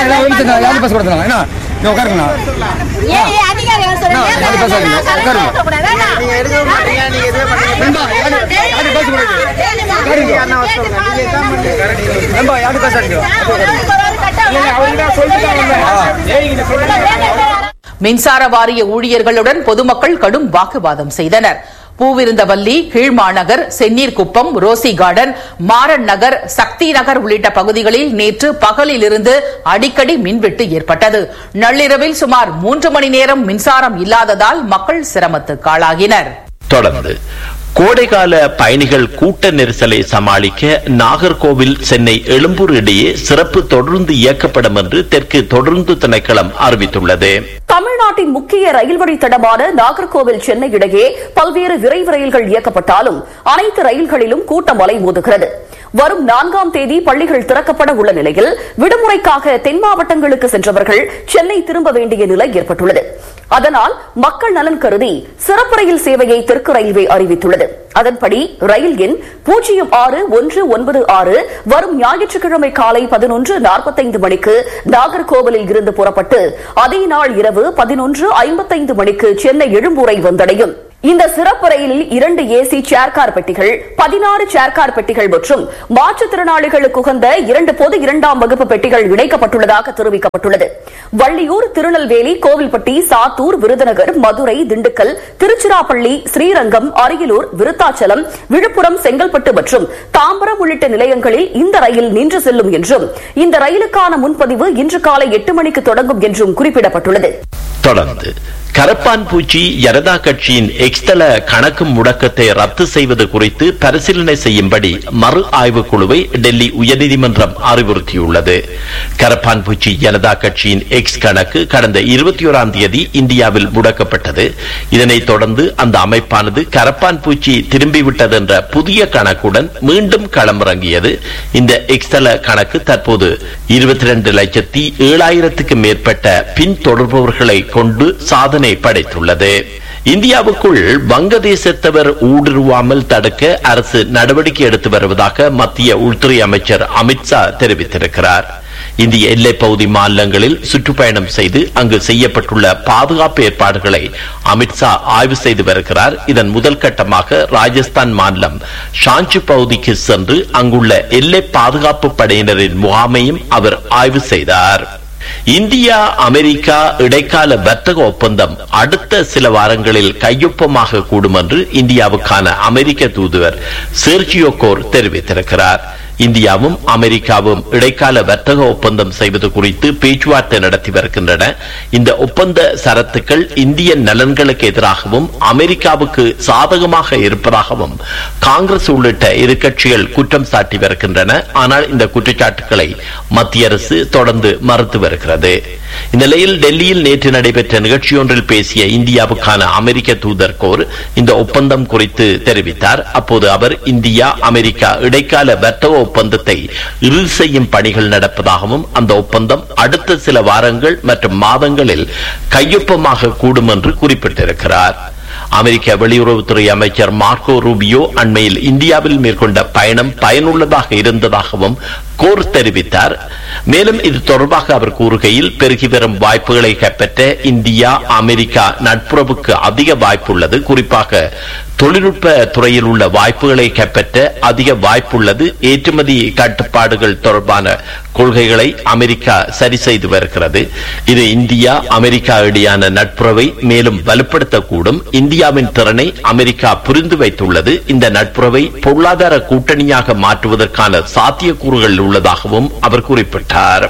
மின்சார வாரிய ஊழியர்களுடன் பொதுமக்கள் கடும் வாக்குவாதம் செய்தனர். பூவிருந்தவல்லி, கீழ்மாநகர், செந்நீர்குப்பம், ரோசி கார்டன், மாறன் நகர், சக்தி நகர் உள்ளிட்ட பகுதிகளில் நேற்று பகலிலிருந்து அடிக்கடி மின்வெட்டு ஏற்பட்டது. நள்ளிரவில் சுமார் மூன்று மணி நேரம் மின்சாரம் இல்லாததால் மக்கள் சிரமத்துக்கு ஆளாகினர். தொடர்ந்து கோடைகால பயணிகள் கூட்ட நெரிசலை சமாளிக்க நாகர்கோவில் சென்னை எழும்பூர் இடையே சிறப்பு தொடர்ந்து இயக்கப்படும் என்று தெற்கு தொடர்ந்து திணைக்களம் அறிவித்துள்ளது. தமிழ்நாட்டின் முக்கிய ரயில் வழித்தடமான நாகர்கோவில் சென்னை இடையே பல்வேறு விரைவு ரயில்கள் இயக்கப்பட்டாலும் அனைத்து ரயில்களிலும் கூட்டம் அலைமோதுகிறது. வரும் நான்காம் தேதி பள்ளிகள் திறக்கப்பட உள்ள நிலையில் விடுமுறைக்காக தென் மாவட்டங்களுக்கு சென்றவர்கள் சென்னை திரும்ப வேண்டிய நிலை ஏற்பட்டுள்ளது. அதனால் மக்கள் நலன் கருதி சிறப்பு ரயில் சேவையை தெற்கு ரயில்வே அறிவித்துள்ளது. அதன்படி ரயில் எண் பூஜ்ஜியம் ஆறு ஒன்று ஒன்பது ஆறு வரும் ஞாயிற்றுக்கிழமை காலை பதினொன்று நாற்பத்தைந்து மணிக்கு நாகர்கோவிலில் இருந்து புறப்பட்டு அதே நாள் இரவு பதினொன்று ஐம்பத்தைந்து மணிக்கு சென்னை எழும்பூரை வந்தடையும். இந்த சிறப்பு ரயிலில் இரண்டு ஏசி சேர்கார் பெட்டிகள், பதினாறு சேர்கார் பெட்டிகள் மற்றும் மாற்றுத்திறனாளிகளுக்கு உகந்த இரண்டு பொது இரண்டாம் வகுப்பு பெட்டிகள் இணைக்கப்பட்டுள்ளதாக தெரிவிக்கப்பட்டுள்ளது. வள்ளியூர், திருநெல்வேலி, கோவில்பட்டி, சாத்தூர், விருதுநகர், மதுரை, திண்டுக்கல், திருச்சிராப்பள்ளி, ஸ்ரீரங்கம், அரியலூர், விருத்தாச்சலம், விழுப்புரம், செங்கல்பட்டு மற்றும் தாம்பரம் உள்ளிட்ட நிலையங்களில் இந்த ரயில் நின்று செல்லும் என்றும் இந்த ரயிலுக்கான முன்பதிவு இன்று காலை எட்டு மணிக்கு தொடங்கும் என்றும் குறிப்பிடப்பட்டுள்ளது. தொடர்ந்து கரப்பான் பூச்சி ஜனதா கட்சியின் எக்ஸ்தல கணக்கு முடக்கத்தை ரத்து செய்வது குறித்து பரிசீலனை செய்யும்படி மறு ஆய்வு குழுவை டெல்லி உயர்நீதிமன்றம் அறிவுறுத்தியுள்ளது. கரப்பான் பூச்சி ஜனதா கட்சியின் எக்ஸ் கணக்கு கடந்த இருபத்தி ஓராம் தேதி இந்தியாவில் முடக்கப்பட்டது. இதனைத் தொடர்ந்து அந்த அமைப்பானது கரப்பான் பூச்சி திரும்பிவிட்டது என்ற புதிய கணக்குடன் மீண்டும் களமிறங்கியது. இந்த எக்ஸ்தல கணக்கு தற்போது இருபத்தி இரண்டு லட்சத்தி ஏழாயிரத்துக்கு மேற்பட்ட பின் தொடர்பவர்களை கொண்டு சாதனை படைத்துள்ளது. இந்தியாவுக்குள் வங்கதேசத்தவர் ஊடுருவாமல் தடுக்க அரசு நடவடிக்கை எடுத்து வருவதாக மத்திய உள்துறை அமைச்சர் அமித்ஷா தெரிவித்திருக்கிறார். இந்திய எல்லைப் பகுதி மாநிலங்களில் சுற்றுப்பயணம் செய்து அங்கு செய்யப்பட்டுள்ள பாதுகாப்பு ஏற்பாடுகளை அமித்ஷா ஆய்வு செய்து வருகிறார். இதன் முதல் கட்டமாக ராஜஸ்தான் மாநிலம் ஷாஞ்சி பகுதிக்கு சென்று அங்குள்ள எல்லை பாதுகாப்பு படையினரின் முகாமையும் அவர் ஆய்வு செய்தார். இந்தியா அமெரிக்கா இடைக்கால வர்த்தக ஒப்பந்தம் அடுத்த சில வாரங்களில் கையொப்பமாக கூடும் என்று இந்தியாவுக்கான அமெரிக்க தூதுவர் செர்ஜியோ கோர் தெரிவித்திருக்கிறார். இந்தியாவும் அமெரிக்காவும் இடைக்கால வர்த்தக ஒப்பந்தம் செய்வது குறித்து பேச்சுவார்த்தை நடத்தி வருகின்றன. இந்த ஒப்பந்த சரத்துக்கள் இந்திய நலன்களுக்கு எதிராகவும் அமெரிக்காவுக்கு சாதகமாக இருப்பதாகவும் காங்கிரஸ் உள்ளிட்ட இரு கட்சிகள் குற்றம் சாட்டி வருகின்றன. ஆனால் இந்த குற்றச்சாட்டுகளை மத்திய அரசு தொடர்ந்து மறுத்து வருகிறது. இந்நிலையில் டெல்லியில் நேற்று நடைபெற்ற நிகழ்ச்சியொன்றில் பேசிய இந்தியாவுக்கான அமெரிக்க தூதர் கோர் இந்த ஒப்பந்தம் குறித்து தெரிவித்தார். அப்போது அவர் இந்தியா அமெரிக்கா இடைக்கால வர்த்தக ஒப்பந்தத்தை இறுதி செய்யும் பணிகள் நடப்பதாகவும் அந்த ஒப்பந்தம் அடுத்த சில வாரங்கள் மற்றும் மாதங்களில் கையொப்பமாக கூடும் என்று குறிப்பிட்டிருக்கிறார். அமெரிக்க வெளியுறவுத்துறை அமைச்சர் மார்க்கோ ரூபியோ அண்மையில் இந்தியாவில் மேற்கொண்ட பயணம் பயனுள்ளதாக இருந்ததாகவும் கோர் தெரிவித்தார். மேலும் இது தொடர்பாக அவர் கூறுகையில் பெருகி வரும் வாய்ப்புகளை கைப்பற்ற இந்தியா அமெரிக்கா நட்புறவுக்கு அதிக வாய்ப்புள்ளது. குறிப்பாக தொழில்நுட்ப துறையில் உள்ள வாய்ப்புகளை கைப்பற்ற அதிக வாய்ப்புள்ளது. ஏற்றுமதி கட்டுப்பாடுகள் தொடர்பான கொள்கைகளை அமெரிக்கா சரி செய்து வருகிறது. இது இந்தியா அமெரிக்கா இடையான நட்புறவை மேலும் வலுப்படுத்தக்கூடும். இந்தியாவின் திறனை அமெரிக்கா புரிந்து வைத்துள்ளது. இந்த நட்புறவை பொருளாதார கூட்டணியாக மாற்றுவதற்கான சாத்தியக்கூறுகள் உள்ளதாகவும் அவர் குறிப்பிட்டார்.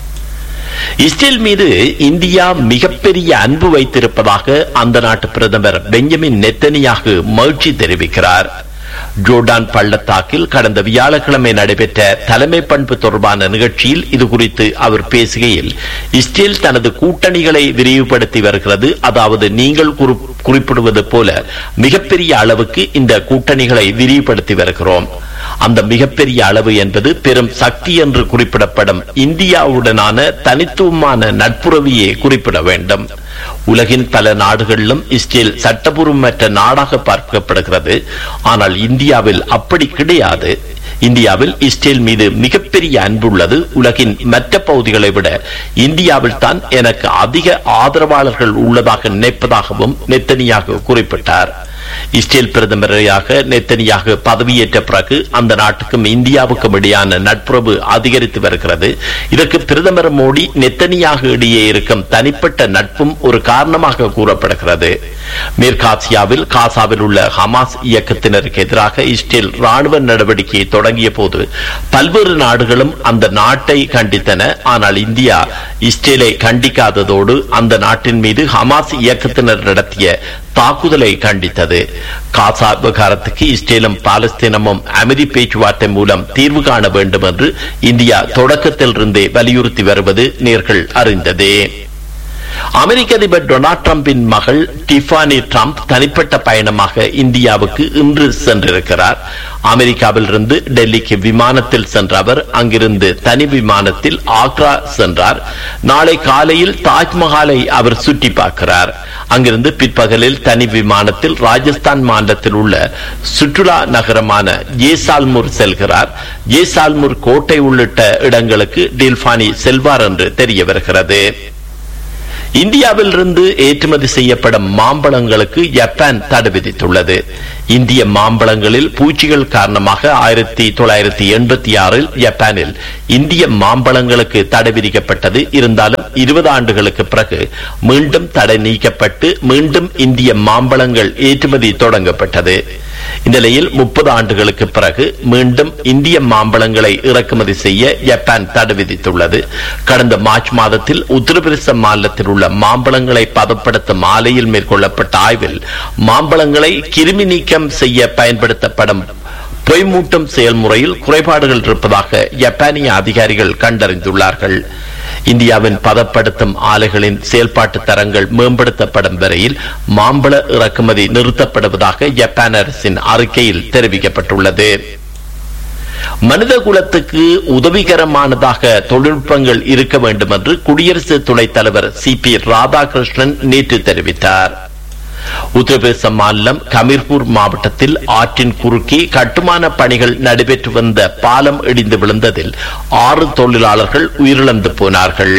இஸ்ரேல் மீது இந்தியா மிகப்பெரிய அன்பு வைத்திருப்பதாக அந்த நாட்டு பிரதமர் பெஞ்சமின் நெத்தனியாகு மகிழ்ச்சி தெரிவிக்கிறார். ஜோர்டான் பள்ளத்தாக்கில் கடந்த வியாழக்கிழமை நடைபெற்ற தலைமை பண்பு தொடர்பான நிகழ்ச்சியில் இது குறித்து அவர் பேசுகையில், இஸ்ரேல் தனது கூட்டணிகளை விரிவுபடுத்தி வருகிறது. அதாவது நீங்கள் குறிப்பிடுவது போல மிகப்பெரிய அளவுக்கு இந்த கூட்டணிகளை விரிவுபடுத்தி வருகிறோம். அந்த மிகப்பெரிய அளவு என்பது பெரும் சக்தி என்று குறிப்பிடப்படும் இந்தியாவுடனான தனித்துவமான நட்புறவையே குறிப்பிட வேண்டும். உலகின் பல நாடுகளிலும் இஸ்ரேல் சட்டபூர்வமற்ற நாடாக பார்க்கப்படுகிறது. ஆனால் இந்தியாவில் அப்படி கிடையாது. இந்தியாவில் இஸ்ரேல் மீது மிகப்பெரிய அன்புள்ளது. உலகின் மற்ற பகுதிகளை விட இந்தியாவில் தான் எனக்கு அதிக ஆதரவாளர்கள் உள்ளதாக நினைப்பதாகவும் நெத்தனியாக குறிப்பிட்டார். இஸ்ரேல் பிரதமராக நெத்தனியாக பதவியேற்ற பிறகு அந்த நாட்டுக்கும் இந்தியாவுக்கும் இடையான நட்புறவு அதிகரித்து வருகிறது. இதற்கு பிரதமர் மோடி நெத்தனியாக இடையே இருக்கும் தனிப்பட்ட நட்பும் ஒரு காரணமாக கூறப்படுகிறது. மேற்காசியாவில் காசாவில் உள்ள ஹமாஸ் இயக்கத்தினருக்கு எதிராக இஸ்ரேல் ராணுவ நடவடிக்கையை தொடங்கிய போது பல்வேறு நாடுகளும் அந்த நாட்டை கண்டித்தன. ஆனால் இந்தியா இஸ்ரேலை கண்டிக்காததோடு அந்த நாட்டின் மீது ஹமாஸ் இயக்கத்தினர் நடத்திய தாக்குதலை கண்டித்தது. காசா விவகாரத்துக்கு இஸ்ரேலும் பாலஸ்தீனமும் அமைதி பேச்சுவார்த்தை மூலம் தீர்வு காண வேண்டும் என்று இந்தியா தொடக்கத்தில் இருந்தே வலியுறுத்தி வருவது நேர்கள் அறிந்ததே. அமெரிக்க அதிபர் டொனால்ட் டிரம்பின் மகள் டிஃபானி டிரம்ப் தனிப்பட்ட பயணமாக இந்தியாவுக்கு இன்று சென்றிருக்கிறார். அமெரிக்காவில் இருந்து டெல்லிக்கு விமானத்தில் சென்ற அவர் அங்கிருந்து தனி விமானத்தில் ஆக்ரா சென்றார். நாளை காலையில் தாஜ்மஹாலை அவர் சுற்றி பார்க்கிறார். அங்கிருந்து பிற்பகலில் தனி விமானத்தில் ராஜஸ்தான் மாநிலத்தில் உள்ள சுற்றுலா நகரமான ஜேசால்மூர் செல்கிறார். ஜேசால்மூர் கோட்டை உள்ளிட்ட இடங்களுக்கு டில்பானி செல்வார் என்று தெரிய வருகிறது. இந்தியாவில் இருந்து ஏற்றுமதி செய்யப்படும் மாம்பழங்களுக்கு ஜப்பான் தடை விதித்துள்ளது. இந்திய மாம்பழங்களில் பூச்சிகள் காரணமாக ஆயிரத்தி தொள்ளாயிரத்தி எண்பத்தி ஆறில் ஜப்பானில் இந்திய மாம்பழங்களுக்கு தடை விதிக்கப்பட்டது. இருந்தாலும் இருபது ஆண்டுகளுக்கு பிறகு மீண்டும் தடை நீக்கப்பட்டு மீண்டும் இந்திய மாம்பழங்கள் ஏற்றுமதி தொடங்கப்பட்டது. இந்த நிலையில் முப்பது ஆண்டுகளுக்கு பிறகு மீண்டும் இந்திய மாம்பழங்களை இறக்குமதி செய்ய ஜப்பான் தடை விதித்துள்ளது. கடந்த மார்ச் மாதத்தில் உத்தரப்பிரதேச மாநிலத்தில் உள்ள மாம்பழங்களை பதப்படுத்தும் ஆலையில் மேற்கொள்ளப்பட்ட ஆய்வில் மாம்பழங்களை கிருமி நீக்கம் செய்ய பயன்படுத்தப்படும் பொய்மூட்டும் செயல்முறையில் குறைபாடுகள் இருப்பதாக ஜப்பானிய அதிகாரிகள் கண்டறிந்துள்ளார்கள். இந்தியாவின் பதப்படுத்தும் ஆலைகளின் செயல்பாட்டு தரங்கள் மேம்படுத்தப்படும் வரையில் மாம்பழ இறக்குமதி நிறுத்தப்படுவதாக ஜப்பான் அரசின் அறிக்கையில் தெரிவிக்கப்பட்டுள்ளது. மனித குலத்துக்கு உதவிகரமானதாக தொழில்நுட்பங்கள் இருக்க வேண்டும் என்று குடியரசு துணைத் தலைவர் சி பி ராதாகிருஷ்ணன் நேற்று தெரிவித்தார். உத்தரப்பிரதேச மாநிலம் கமீர்பூர் மாவட்டத்தில் ஆற்றின் குறுக்கே கட்டுமான பணிகள் நடைபெற்று வந்த பாலம் இடிந்து விழுந்ததில் ஆறு தொழிலாளர்கள் உயிரிழந்து போனார்கள்.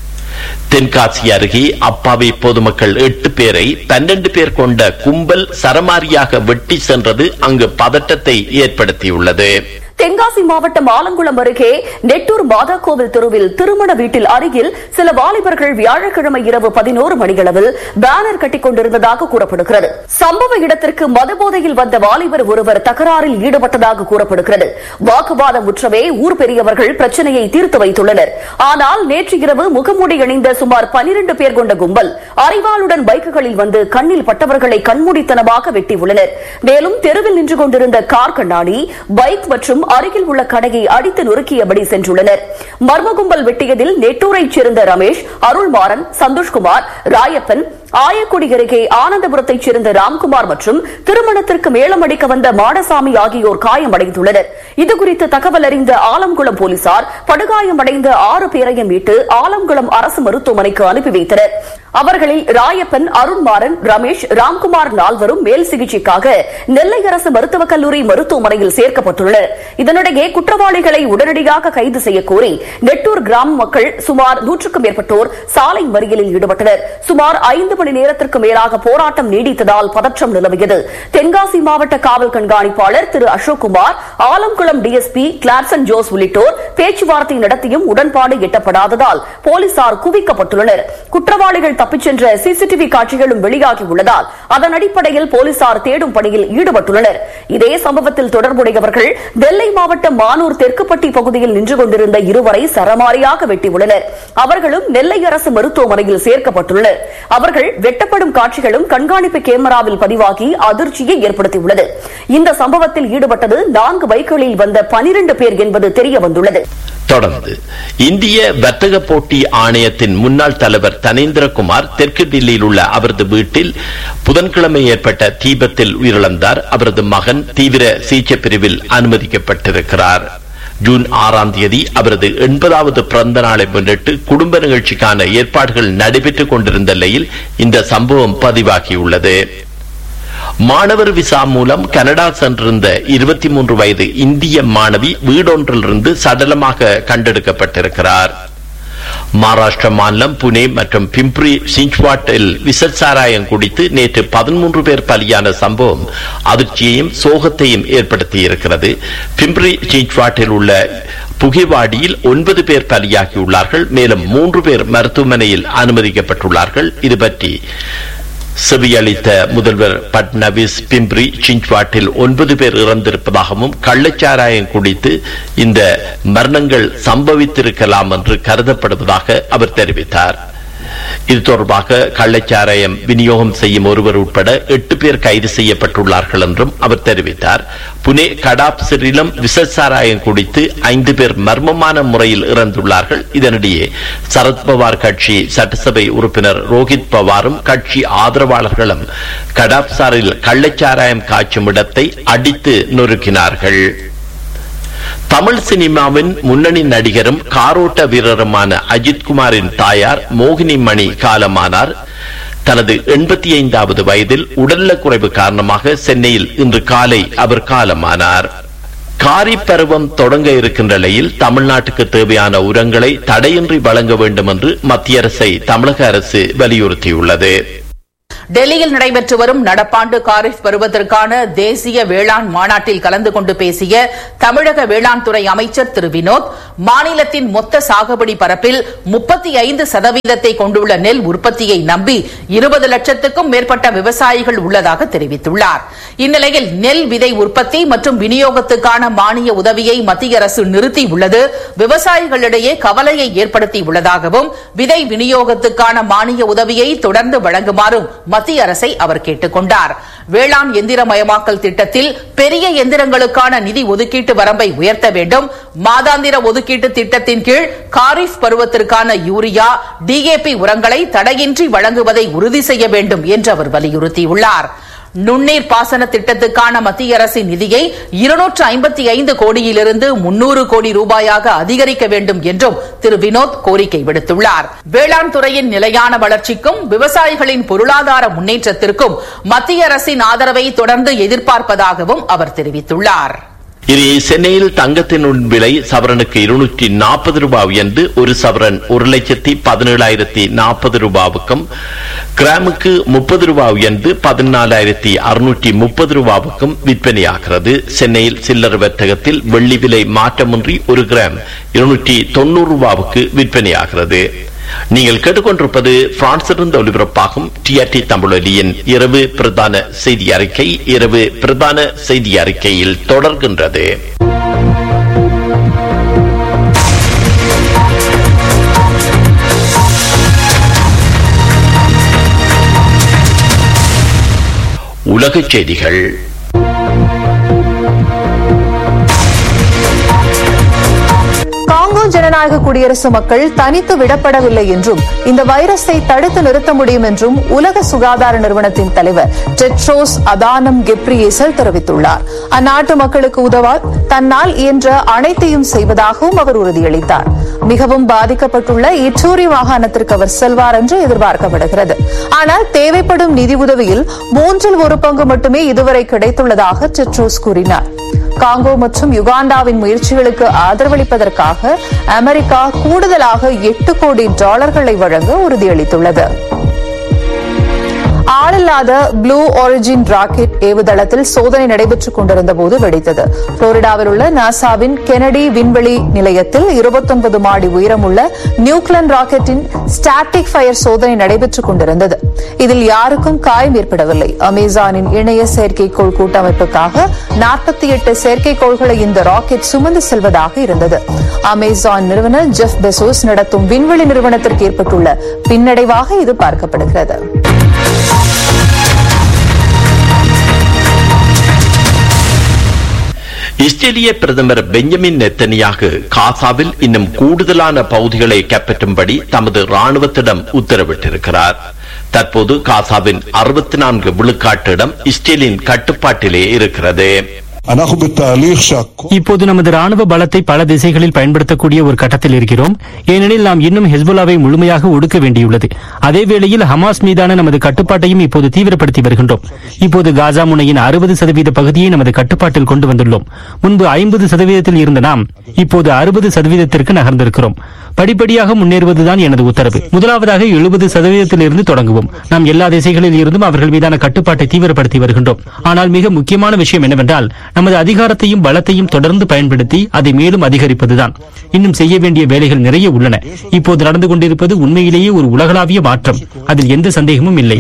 தென்காசி அருகே அப்பாவி பொதுமக்கள் எட்டு பேரை பன்னெண்டு பேர் கொண்ட கும்பல் சரமாரியாக வெட்டி சென்றது அங்கு பதட்டத்தை ஏற்படுத்தியுள்ளது. தென்காசி மாவட்டம் ஆலங்குளம் அருகே நெட்டூர் மாதா கோவில் தெருவில் திருமண வீட்டில் அருகில் சில வாலிபர்கள் வியாழக்கிழமை இரவு பதினோரு மணியளவில் பேனர் கட்டிக் கொண்டிருந்ததாக கூறப்படுகிறது. சம்பவ இடத்திற்கு மதுபோதையில் வந்த வாலிபர் ஒருவர் தகராறில் ஈடுபட்டதாக கூறப்படுகிறது. வாக்குவாதம் முற்றவே ஊர் பெரியவர்கள் பிரச்சனையை தீர்த்து வைத்துள்ளனர். ஆனால் நேற்று இரவு முகமூடி அணிந்த சுமார் பனிரண்டு பேர் கொண்ட கும்பல் அரிவாளுடன் பைக்குகளில் வந்து கண்ணில் பட்டவர்களை கண்மூடித்தனமாக வெட்டியுள்ளனர். மேலும் தெருவில் நின்று கொண்டிருந்த கார் கண்ணாடி, பைக் மற்றும் அருகில் உள்ள கடையை அடித்து நொறுக்கியபடி சென்றுள்ளனர். மர்ம கும்பல் வெட்டியதில் நெட்டூரைச் சேர்ந்த ரமேஷ், அருள்மாறன், சந்தோஷ்குமார், ராயப்பன், ஆயக்குடி அருகே ஆனந்தபுரத்தைச் சேர்ந்த ராம்குமார் மற்றும் திருமணத்திற்கு மேளம் அடிக்க வந்த மாடசாமி ஆகியோர் காயமடைந்துள்ளனர். இதுகுறித்து தகவல் அறிந்த ஆலங்குளம் போலீசார் படுகாயமடைந்த ஆறு பேரையும் மீட்டு ஆலங்குளம் அரசு மருத்துவமனைக்கு அனுப்பி வைத்தனர். அவர்களில் ராயப்பன், அருண்மாறன், ரமேஷ், ராம்குமார் நால்வரும் மேல் சிகிச்சைக்காக நெல்லை அரசு மருத்துவக் கல்லூரி மருத்துவமனையில் சேர்க்கப்பட்டுள்ளனர். இதனிடையே குற்றவாளிகளை உடனடியாக கைது செய்யக்கோரி நெட்டூர் கிராம மக்கள் சுமார் நூற்றுக்கும் மேற்பட்டோர் சாலை மறியலில் ஈடுபட்டனர். சுமார் ஐந்து மணி நேரத்திற்கு மேலாக போராட்டம் நீடித்ததால் பதற்றம் நிலவியது. தென்காசி மாவட்ட காவல் கண்காணிப்பாளர் திரு அசோக்குமார், ஆலங்குளம் டிஎஸ்பி கிளாட்சன் ஜோஸ் உள்ளிட்டோர் பேச்சுவார்த்தை நடத்தியும் உடன்பாடு எட்டப்படாததால் போலீசார் குவிக்கப்பட்டுள்ளனர். குற்றவாளிகள் தப்பிச் சென்ற சிசிடிவி காட்சிகளும் வெளியாகியுள்ளதால் அதன் அடிப்படையில் போலீசார் தேடும் பணியில் ஈடுபட்டுள்ளனர். இதே சம்பவத்தில் தொடர்புடையவர்கள் நெல்லை நெல்லை மாவட்டம் மானூர் தெற்குப்பட்டி பகுதியில் நின்று கொண்டிருந்த இருவரை சரமாரியாக வெட்டியுள்ளனர். அவர்களும் நெல்லை அரசு மருத்துவமனையில் சேர்க்கப்பட்டுள்ளனர். அவர்கள் வெட்டப்படும் காட்சிகளும் கண்காணிப்பு கேமராவில் பதிவாகி அதிர்ச்சியை ஏற்படுத்தியுள்ளது. இந்த சம்பவத்தில் ஈடுபட்டது நான்கு பைக்குகளில் வந்த பனிரண்டு பேர் என்பது தெரிய வந்துள்ளது. தொடர்ந்து இந்திய வர்த்தக போட்டி ஆணையத்தின் முன்னாள் தலைவர் தனேந்திரகுமார் தெற்கு தில்லியில் உள்ள அவரது வீட்டில் புதன்கிழமை ஏற்பட்ட தீபத்தில் உயிரிழந்தார். அவரது மகன் தீவிர சிகிச்சை பிரிவில் அனுமதிக்கப்பட்டிருக்கிறார். ஜூன் ஆறாம் தேதி அவரது எண்பதாவது பிறந்த நாளை முன்னிட்டு குடும்ப நிகழ்ச்சிக்கான ஏற்பாடுகள் நடைபெற்றுக் கொண்டிருந்த நிலையில் இந்த சம்பவம் பதிவாகியுள்ளது. மாணவர் விசா மூலம் கனடா சென்றிருந்த இருபத்தி மூன்று வயது இந்திய மாணவி வீடொன்றிலிருந்து சடலமாக கண்டெடுக்கப்பட்டிருக்கிறார். மகாராஷ்டிர மாநிலம் புனே மற்றும் பிம்ப்ரி சிஞ்ச்வாட்டில் விசச்சாராயம் குடித்து நேற்று பதிமூன்று பேர் பலியான சம்பவம் அதிர்ச்சியையும் சோகத்தையும் ஏற்படுத்தியிருக்கிறது. பிம்ப்ரி சிஞ்ச்வாட்டில் உள்ள புகைவாடியில் ஒன்பது பேர் பலியாகியுள்ளார்கள். மேலும் மூன்று பேர் மருத்துவமனையில் அனுமதிக்கப்பட்டுள்ளார்கள். இது பற்றி செவியளித்த முதல்வர் பட்னவிஸ் பிம்ப்ரி சிஞ்ச்வாட்டில் ஒன்பது பேர் இறந்திருப்பதாகவும் கள்ளச்சாராயம் குடித்து இந்த மரணங்கள் சம்பவித்திருக்கலாம் என்று கருதப்படுவதாக அவர் தெரிவித்தார். இது தொடர்பாக கள்ளச்சாராயம் விநியோகம் செய்யும் ஒருவர் உட்பட எட்டு பேர் கைது செய்யப்பட்டுள்ளார்கள் என்றும் அவர் தெரிவித்தார். புனே கடாப்சரிலும் விசச்சாராயம் குடித்து ஐந்து பேர் மர்மமான முறையில் இறந்துள்ளார்கள். இதனிடையே சரத்பவார் கட்சி சட்டசபை உறுப்பினர் ரோஹித் பவாரும் கட்சி ஆதரவாளர்களும் கடாப்சாரில் கள்ளச்சாராயம் காய்ச்சும் இடத்தை அடித்து நொறுக்கினார்கள். தமிழ் சினிமாவின் முன்னணி நடிகரும் காரோட்ட வீரருமான அஜித்குமாரின் தாயார் மோகினி மணி காலமானார். தனது எண்பத்தி ஐந்தாவது வயதில் உடல்நலக் குறைவு காரணமாக சென்னையில் இன்று காலை அவர் காலமானார். காரிப் பருவம் தொடங்க இருக்கின்ற நிலையில் தமிழ்நாட்டுக்கு தேவையான உரங்களை தடையின்றி வழங்க வேண்டும் என்று மத்திய அரசை தமிழக அரசு வலியுறுத்தியுள்ளது. டெல்லியில் நடைபெற்று வரும் நடப்பாண்டு காரிஃப் பருவத்திற்கான தேசிய வேளாண் மாநாட்டில் கலந்து கொண்டு பேசிய தமிழக வேளாண் துறை அமைச்சர் திரு வினோத், மாநிலத்தின் மொத்த சாகுபடி பரப்பில் முப்பத்தி ஐந்து சதவீதத்தை கொண்டுள்ள நெல் உற்பத்தியை நம்பி இருபது லட்சத்துக்கும் மேற்பட்ட விவசாயிகள் உள்ளதாக தெரிவித்துள்ளார். இந்நிலையில் நெல் விதை உற்பத்தி மற்றும் விநியோகத்துக்கான மானிய உதவியை மத்திய அரசு நிறுத்தியுள்ளது விவசாயிகளிடையே கவலையை ஏற்படுத்தியுள்ளதாகவும் விதை விநியோகத்துக்கான மானிய உதவியை தொடர்ந்து வழங்குமாறும் மத்திய அரசை அவர் கேட்டுக் கொண்டார். வேளாண் எந்திரமயமாக்கல் திட்டத்தில் பெரிய எந்திரங்களுக்கான நிதி ஒதுக்கீட்டு வரம்பை உயர்த்த வேண்டும். மாதாந்திர ஒதுக்கீட்டு திட்டத்தின் கீழ் காரிஃப் பருவத்திற்கான யூரியா, டிஏபி உரங்களை தடையின்றி வழங்குவதை உறுதி செய்ய வேண்டும் என்று அவர் வலியுறுத்தியுள்ளார். நுண்ணீர் பாசன திட்டத்துக்கான மத்திய அரசின் நிதியை இருநூற்று ஐம்பத்தி ஐந்து கோடியிலிருந்து முன்னூறு கோடி ரூபாயாக அதிகரிக்க வேண்டும் என்றும் திரு வினோத் கோரிக்கை விடுத்துள்ளார். வேளாண் துறையின் நிலையான வளர்ச்சிக்கும் விவசாயிகளின் பொருளாதார முன்னேற்றத்திற்கும் மத்திய அரசின் ஆதரவை தொடர்ந்து எதிர்பார்ப்பதாகவும் அவர் தெரிவித்துள்ளார். இனி சென்னையில் தங்கத்தின் விலை சவரனுக்கு இருநூற்றி நாற்பது ரூபாய் உயர்ந்து ஒரு சவரன் ஒரு லட்சத்தி பதினேழாயிரத்தி நாற்பது ரூபாவுக்கும், கிராமுக்கு முப்பது ரூபாய் உயர்ந்து பதினாலாயிரத்தி அறுநூற்றி முப்பது ரூபாவுக்கும் விற்பனையாகிறது. சென்னையில் சில்லறை வர்த்தகத்தில் வெள்ளி விலை மாற்றமின்றி ஒரு கிராம் இருநூற்றி தொண்ணூறு ரூபாவுக்கு விற்பனையாகிறது. நீங்கள் கேட்டுக்கொண்டிருப்பது பிரான்சிலிருந்து ஒலிபரப்பாகும் டிஆர்டி தமிழொலியின் இரவு பிரதான செய்தி அறிக்கை. இரவு பிரதான செய்தி அறிக்கையில் தொடர்கின்றது. உலகச் செய்திகள். காங்கோ ஜனநாயக குடியரசு மக்கள் தனித்து விடப்படவில்லை என்றும் இந்த வைரஸை தடுத்து நிறுத்த முடியும் என்றும் உலக சுகாதார நிறுவனத்தின் தலைவர் டெட்ரோஸ் அதானம் கெப்ரியேசஸ் தெரிவித்துள்ளார். அந்நாட்டு மக்களுக்கு உதவ தன்னால் இயன்ற அனைத்தையும் செய்வதாகவும் அவர் உறுதியளித்தார். மிகவும் பாதிக்கப்பட்டுள்ள இட்டூரி மாகாணத்திற்கு அவர் செல்வார் என்று எதிர்பார்க்கப்படுகிறது. ஆனால் தேவைப்படும் நிதி உதவியில் மூன்றில் ஒரு பங்கு மட்டுமே இதுவரை கிடைத்துள்ளதாக டெட்ரோஸ் கூறினார். காங்கோ மற்றும் யுகாண்டாவின் முயற்சிகளுக்கு ஆதரவளிப்பதற்காக அமெரிக்கா கூடுதலாக எட்டு கோடி டாலர்களை வழங்க உறுதியளித்துள்ளது. ஆளில்லாத ப்ளூ ஒரிஜின் ராக்கெட் ஏவுதளத்தில் சோதனை நடைபெற்றுக் கொண்டிருந்த போது வெடித்தது. புளோரிடாவில் உள்ள நாசாவின் கெனடி விண்வெளி நிலையத்தில் இருபத்தொன்பது மாடி உயரமுள்ள நியூக்ளியர் ராக்கெட்டின் ஸ்டாட்டிக் ஃபயர் சோதனை நடைபெற்றுக் கொண்டிருந்தது. இதில் யாருக்கும் காயம் ஏற்படவில்லை. அமேசானின் இணைய செயற்கைக்கோள் கூட்டமைப்புக்காக நாற்பத்தி எட்டு செயற்கைக்கோள்களை இந்த ராக்கெட் சுமந்து செல்வதாக இருந்தது. அமேசான் நிறுவனர் ஜெஃப் பெசோஸ் நடத்தும் விண்வெளி நிறுவனத்திற்கு ஏற்பட்டுள்ள பின்னடைவாக இது பார்க்கப்படுகிறது. இஸ்ரேலிய பிரதமர் பெஞ்சமின் நெத்தனியாகு காசாவில் இன்னும் கூடுதலான பகுதிகளை கைப்பற்றும்படி தமது ராணுவத்திடம் உத்தரவிட்டிருக்கிறார். தற்போது காசாவின் அறுபத்தி நான்கு விழுக்காட்டு இடம் இஸ்ரேலின் கட்டுப்பாட்டிலே இருக்கிறது. இப்போது நமது ராணுவ பலத்தை பல திசைகளில் பயன்படுத்தக்கூடிய ஒரு கட்டத்தில் இருக்கிறோம். ஏனெனில் நாம் இன்னும் ஹெஸ்புல்லாவை முழுமையாக ஒடுக்க வேண்டியுள்ளது. அதேவேளையில் ஹமாஸ் மீதான நமது கட்டுப்பாட்டையும் இப்போது தீவிரப்படுத்தி வருகின்றோம். இப்போது காசா முனையின் அறுபது சதவீத பகுதியை நமது கட்டுப்பாட்டில் கொண்டு வந்துள்ளோம். முன்பு ஐம்பது சதவீதத்தில் இருந்த நாம் இப்போது அறுபது சதவீதத்திற்கு நகர்ந்திருக்கிறோம். படிப்படியாக முன்னேறுவதுதான் எனது உத்தரவு. முதலாவதாக எழுபது சதவீதத்தில் இருந்து தொடங்குவோம். நாம் எல்லா திசைகளில் இருந்தும் அவர்கள் மீதான கட்டுப்பாட்டை தீவிரப்படுத்தி வருகின்றோம். ஆனால் மிக முக்கியமான விஷயம் என்னவென்றால் நமது அதிகாரத்தையும் பலத்தையும் தொடர்ந்து பயன்படுத்தி அதை மேலும் அதிகரிப்பதுதான். இன்னும் செய்ய வேண்டிய வேலைகள் நிறைய உள்ளன. இப்போது நடந்து கொண்டிருப்பது உண்மையிலேயே ஒரு உலகளாவிய மாற்றம். அதில் எந்த சந்தேகமும் இல்லை.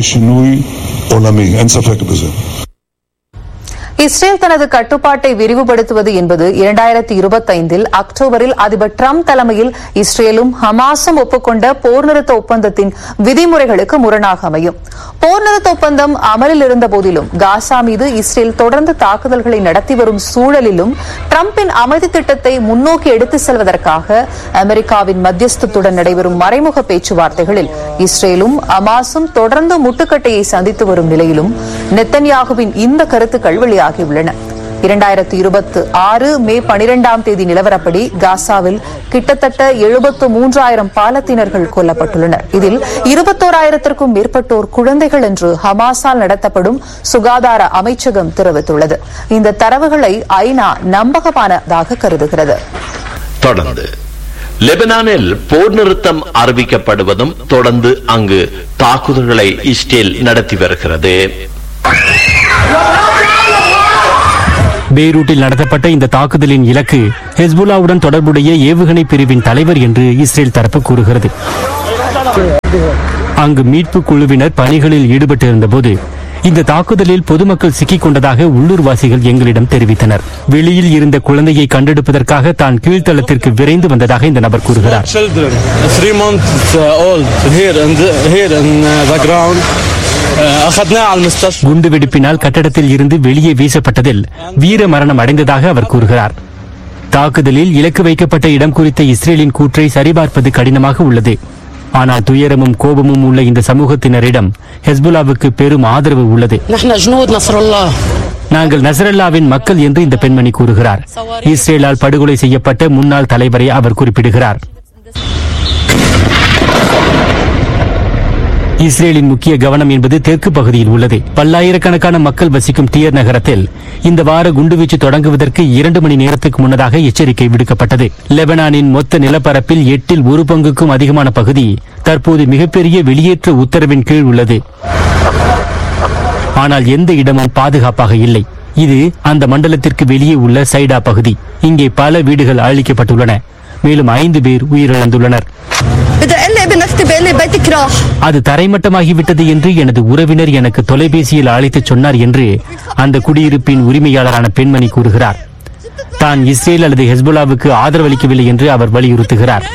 இஸ்ரேல் தனது கட்டுப்பாட்டை விரிவுபடுத்துவது என்பது இரண்டாயிரத்தி இருபத்தி ஐந்தில் அக்டோபரில் அதிபர் டிரம்ப் தலைமையில் இஸ்ரேலும் ஹமாஸும் ஒப்புக்கொண்ட போர் நிறுத்த ஒப்பந்தத்தின் விதிமுறைகளுக்கு முரணாக அமையும். போர் நிறுத்த ஒப்பந்தம் அமலில் இருந்த போதிலும் காசா மீது இஸ்ரேல் தொடர்ந்து தாக்குதல்களை நடத்தி வரும் சூழலிலும் டிரம்பின் அமைதி திட்டத்தை முன்னோக்கி எடுத்துச் செல்வதற்காக அமெரிக்காவின் மத்தியஸ்தத்துடன் நடைபெறும் மறைமுக பேச்சுவார்த்தைகளில் இஸ்ரேலும் ஹமாஸும் தொடர்ந்து முட்டுக்கட்டையை சந்தித்து வரும் நிலையிலும் நெத்தன்யாகுவின் இந்த கருத்துக்கள் வெளியாக இரண்டாயிரத்தி இருபத்தி ஆறு மே பனிரெண்டாம் தேதி நிலவரப்படி காசாவில் கிட்டத்தட்ட எழுபத்து மூன்றாயிரம் பாலத்தீனர்கள் கொல்லப்பட்டுள்ளனர். இதில் இருபத்தோராயிரத்திற்கும் மேற்பட்டோர் குழந்தைகள் என்று ஹமாஸால் நடத்தப்படும் சுகாதார அமைச்சகம் தெரிவித்துள்ளது. இந்த தரவுகளை ஐநா நம்பகமானதாக கருதுகிறது. தொடர்ந்து லெபனானில் போர் நிறுத்தம் அறிவிக்கப்படுவதும் தொடர்ந்து அங்கு தாக்குதல்களை இஸ்ரேல் நடத்தி வருகிறது. பெய்ரூட்டில் நடத்தப்பட்ட இந்த தாக்குதலின் இலக்கு ஹெஸ்புல்லாவுடன் தொடர்புடைய ஏவுகணை பிரிவின் தலைவர் என்று இஸ்ரேல் தரப்பு கூறுகிறது. அங்கு மீட்பு குழுவினர் பணிகளில் ஈடுபட்டிருந்த போது இந்த தாக்குதலில் பொதுமக்கள் சிக்கிக் கொண்டதாக உள்ளூர்வாசிகள் எங்களிடம் தெரிவித்தனர். வெளியில் இருந்த குழந்தையை கண்டெடுப்பதற்காக தான் கீழ்த்தளத்திற்கு விரைந்து வந்ததாக இந்த நபர் கூறுகிறார். குண்டுவெடிப்பினால் கட்டடத்தில் இருந்து வெளியே வீசப்பட்டதில் வீர மரணம் அடைந்ததாக அவர் கூறுகிறார். தாக்குதலில் இலக்கு வைக்கப்பட்ட இடம் குறித்த இஸ்ரேலின் கூற்றை சரிபார்ப்பது கடினமாக உள்ளது. ஆனால் துயரமும் கோபமும் உள்ள இந்த சமூகத்தினரிடம் ஹெஸ்புல்லாவுக்கு பெரும் ஆதரவு உள்ளது. நாங்கள் நசரல்லாவின் மக்கள் என்று இந்த பெண்மணி கூறுகிறார். இஸ்ரேலால் படுகொலை செய்யப்பட்ட முன்னாள் தலைவரை அவர் குறிப்பிடுகிறார். இஸ்ரேலின் முக்கிய கவனம் என்பது தெற்கு பகுதியில் உள்ளது. பல்லாயிரக்கணக்கான மக்கள் வசிக்கும் டியர் நகரத்தில் இந்த வார குண்டுவீச்சு தொடங்குவதற்கு இரண்டு மணி நேரத்துக்கு முன்னதாக எச்சரிக்கை விடுக்கப்பட்டது. லெபனானின் மொத்த நிலப்பரப்பில் எட்டில் ஒரு பங்குக்கும் அதிகமான பகுதி தற்போது மிகப்பெரிய வெளியேற்ற உத்தரவின் கீழ் உள்ளது. ஆனால் எந்த இடமும் பாதுகாப்பாக இல்லை. இது அந்த மண்டலத்திற்கு வெளியே உள்ள சைடா பகுதி. இங்கே பல வீடுகள் அழிக்கப்பட்டுள்ளன. மேலும் ஐந்து பேர் உயிரிழந்துள்ளனர். அது தரைமட்டமாகிவிட்டது என்று எனது உறவினர் எனக்கு தொலைபேசியில் அழைத்து சொன்னார் என்று அந்த குடியிருப்பின் உரிமையாளரான பெண்மணி கூறுகிறார். தான் இஸ்ரேல் அல்லது ஹெஸ்புல்லாவுக்கு ஆதரவளிக்கவில்லை என்று அவர் வலியுறுத்துகிறார்.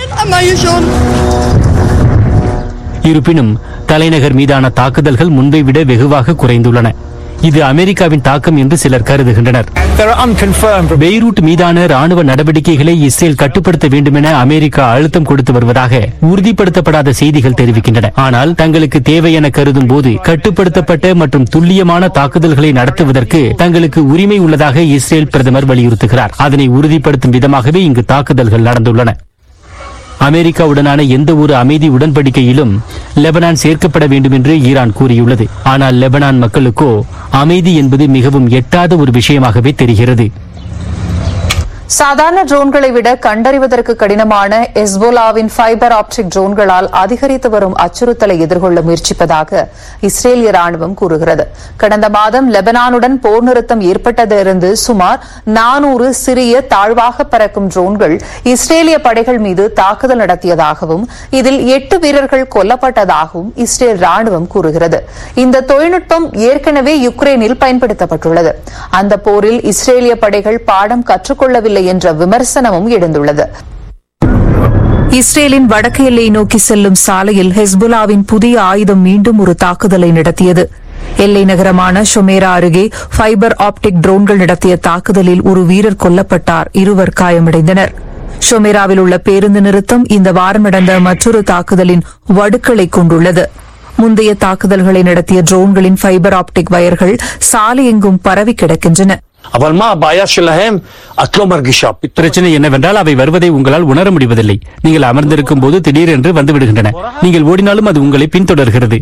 இருப்பினும் தலைநகர் மீதான தாக்குதல்கள் முன்பை விட வெகுவாக குறைந்துள்ளன. இது அமெரிக்காவின் தாக்கம் என்று சிலர் கருதுகின்றனர். பெய்ரூட் மீதான ராணுவ நடவடிக்கைகளை இஸ்ரேல் கட்டுப்படுத்த வேண்டும் என அமெரிக்கா அழுத்தம் கொடுத்து வருவதாக உறுதிப்படுத்தப்படாத செய்திகள் தெரிவிக்கின்றன. ஆனால் தங்களுக்கு தேவை என கருதும் போது கட்டுப்படுத்தப்பட்ட மற்றும் துல்லியமான தாக்குதல்களை நடத்துவதற்கு தங்களுக்கு உரிமை உள்ளதாக இஸ்ரேல் பிரதமர் வலியுறுத்துகிறார். அதனை உறுதிப்படுத்தும் விதமாகவே இங்கு தாக்குதல்கள் நடந்துள்ளன. அமெரிக்காவுடனான எந்த ஒரு அமைதி உடன்படிக்கையிலும் லெபனான் சேர்க்கப்பட வேண்டும் என்று ஈரான் கூறியுள்ளது. ஆனால் லெபனான் மக்களுக்கோ அமைதி என்பது மிகவும் எட்டாத ஒரு விஷயமாகவே தெரிகிறது. சாதாரண ட்ரோன்களை விட கண்டறிவதற்கு கடினமான ஹெஸ்போலாவின் ஃபைபர் ஆப்டிக் ட்ரோன்களால் அதிகரித்து வரும் அச்சுறுத்தலை எதிர்கொள்ள முயற்சிப்பதாக இஸ்ரேலிய ராணுவம் கூறுகிறது. கடந்த மாதம் லெபனானுடன் போர் நிறுத்தம் ஏற்பட்டதிலிருந்து சுமார் நானூறு சிறிய தாழ்வாக பறக்கும் ட்ரோன்கள் இஸ்ரேலிய படைகள் மீது தாக்குதல் நடத்தியதாகவும் இதில் எட்டு வீரர்கள் கொல்லப்பட்டதாகவும் இஸ்ரேல் ராணுவம் கூறுகிறது. இந்த தொழில்நுட்பம் ஏற்கனவே யுக்ரைனில் பயன்படுத்தப்பட்டுள்ளது. அந்த போரில் இஸ்ரேலிய படைகள் பாடம் கற்றுக்கொள்ளவில்லை என்ற விமர்சனமும் எழுந்துள்ளது. இஸ்ரேலின் வடக்கு எல்லையை நோக்கி செல்லும் சாலையில் ஹெஸ்புல்லாவின் புதிய ஆயுதம் மீண்டும் ஒரு தாக்குதலை நடத்தியது. எல்லை நகரமான ஷொமேரா அருகே ஃபைபர் ஆப்டிக் ட்ரோன்கள் நடத்திய தாக்குதலில் ஒரு வீரர் கொல்லப்பட்டார், இருவர் காயமடைந்தனர். ஷொமேராவில் உள்ள பேருந்து நிறுத்தம் இந்த வாரம் நடந்த மற்றொரு தாக்குதலின் வடுக்களை கொண்டுள்ளது. முந்தைய தாக்குதல்களை நடத்திய ட்ரோன்களின் ஃபைபர் ஆப்டிக் வயர்கள் சாலை எங்கும் பரவி கிடக்கின்றன. பிரச்சனை என்னவென்றால் அவை வருவதை உங்களால் உணர முடிவதில்லை. நீங்கள் அமர்ந்திருக்கும் போது திடீரென்று வந்துவிடுகின்றன. நீங்கள் ஓடினாலும் அது உங்களை பின்தொடர்கிறது.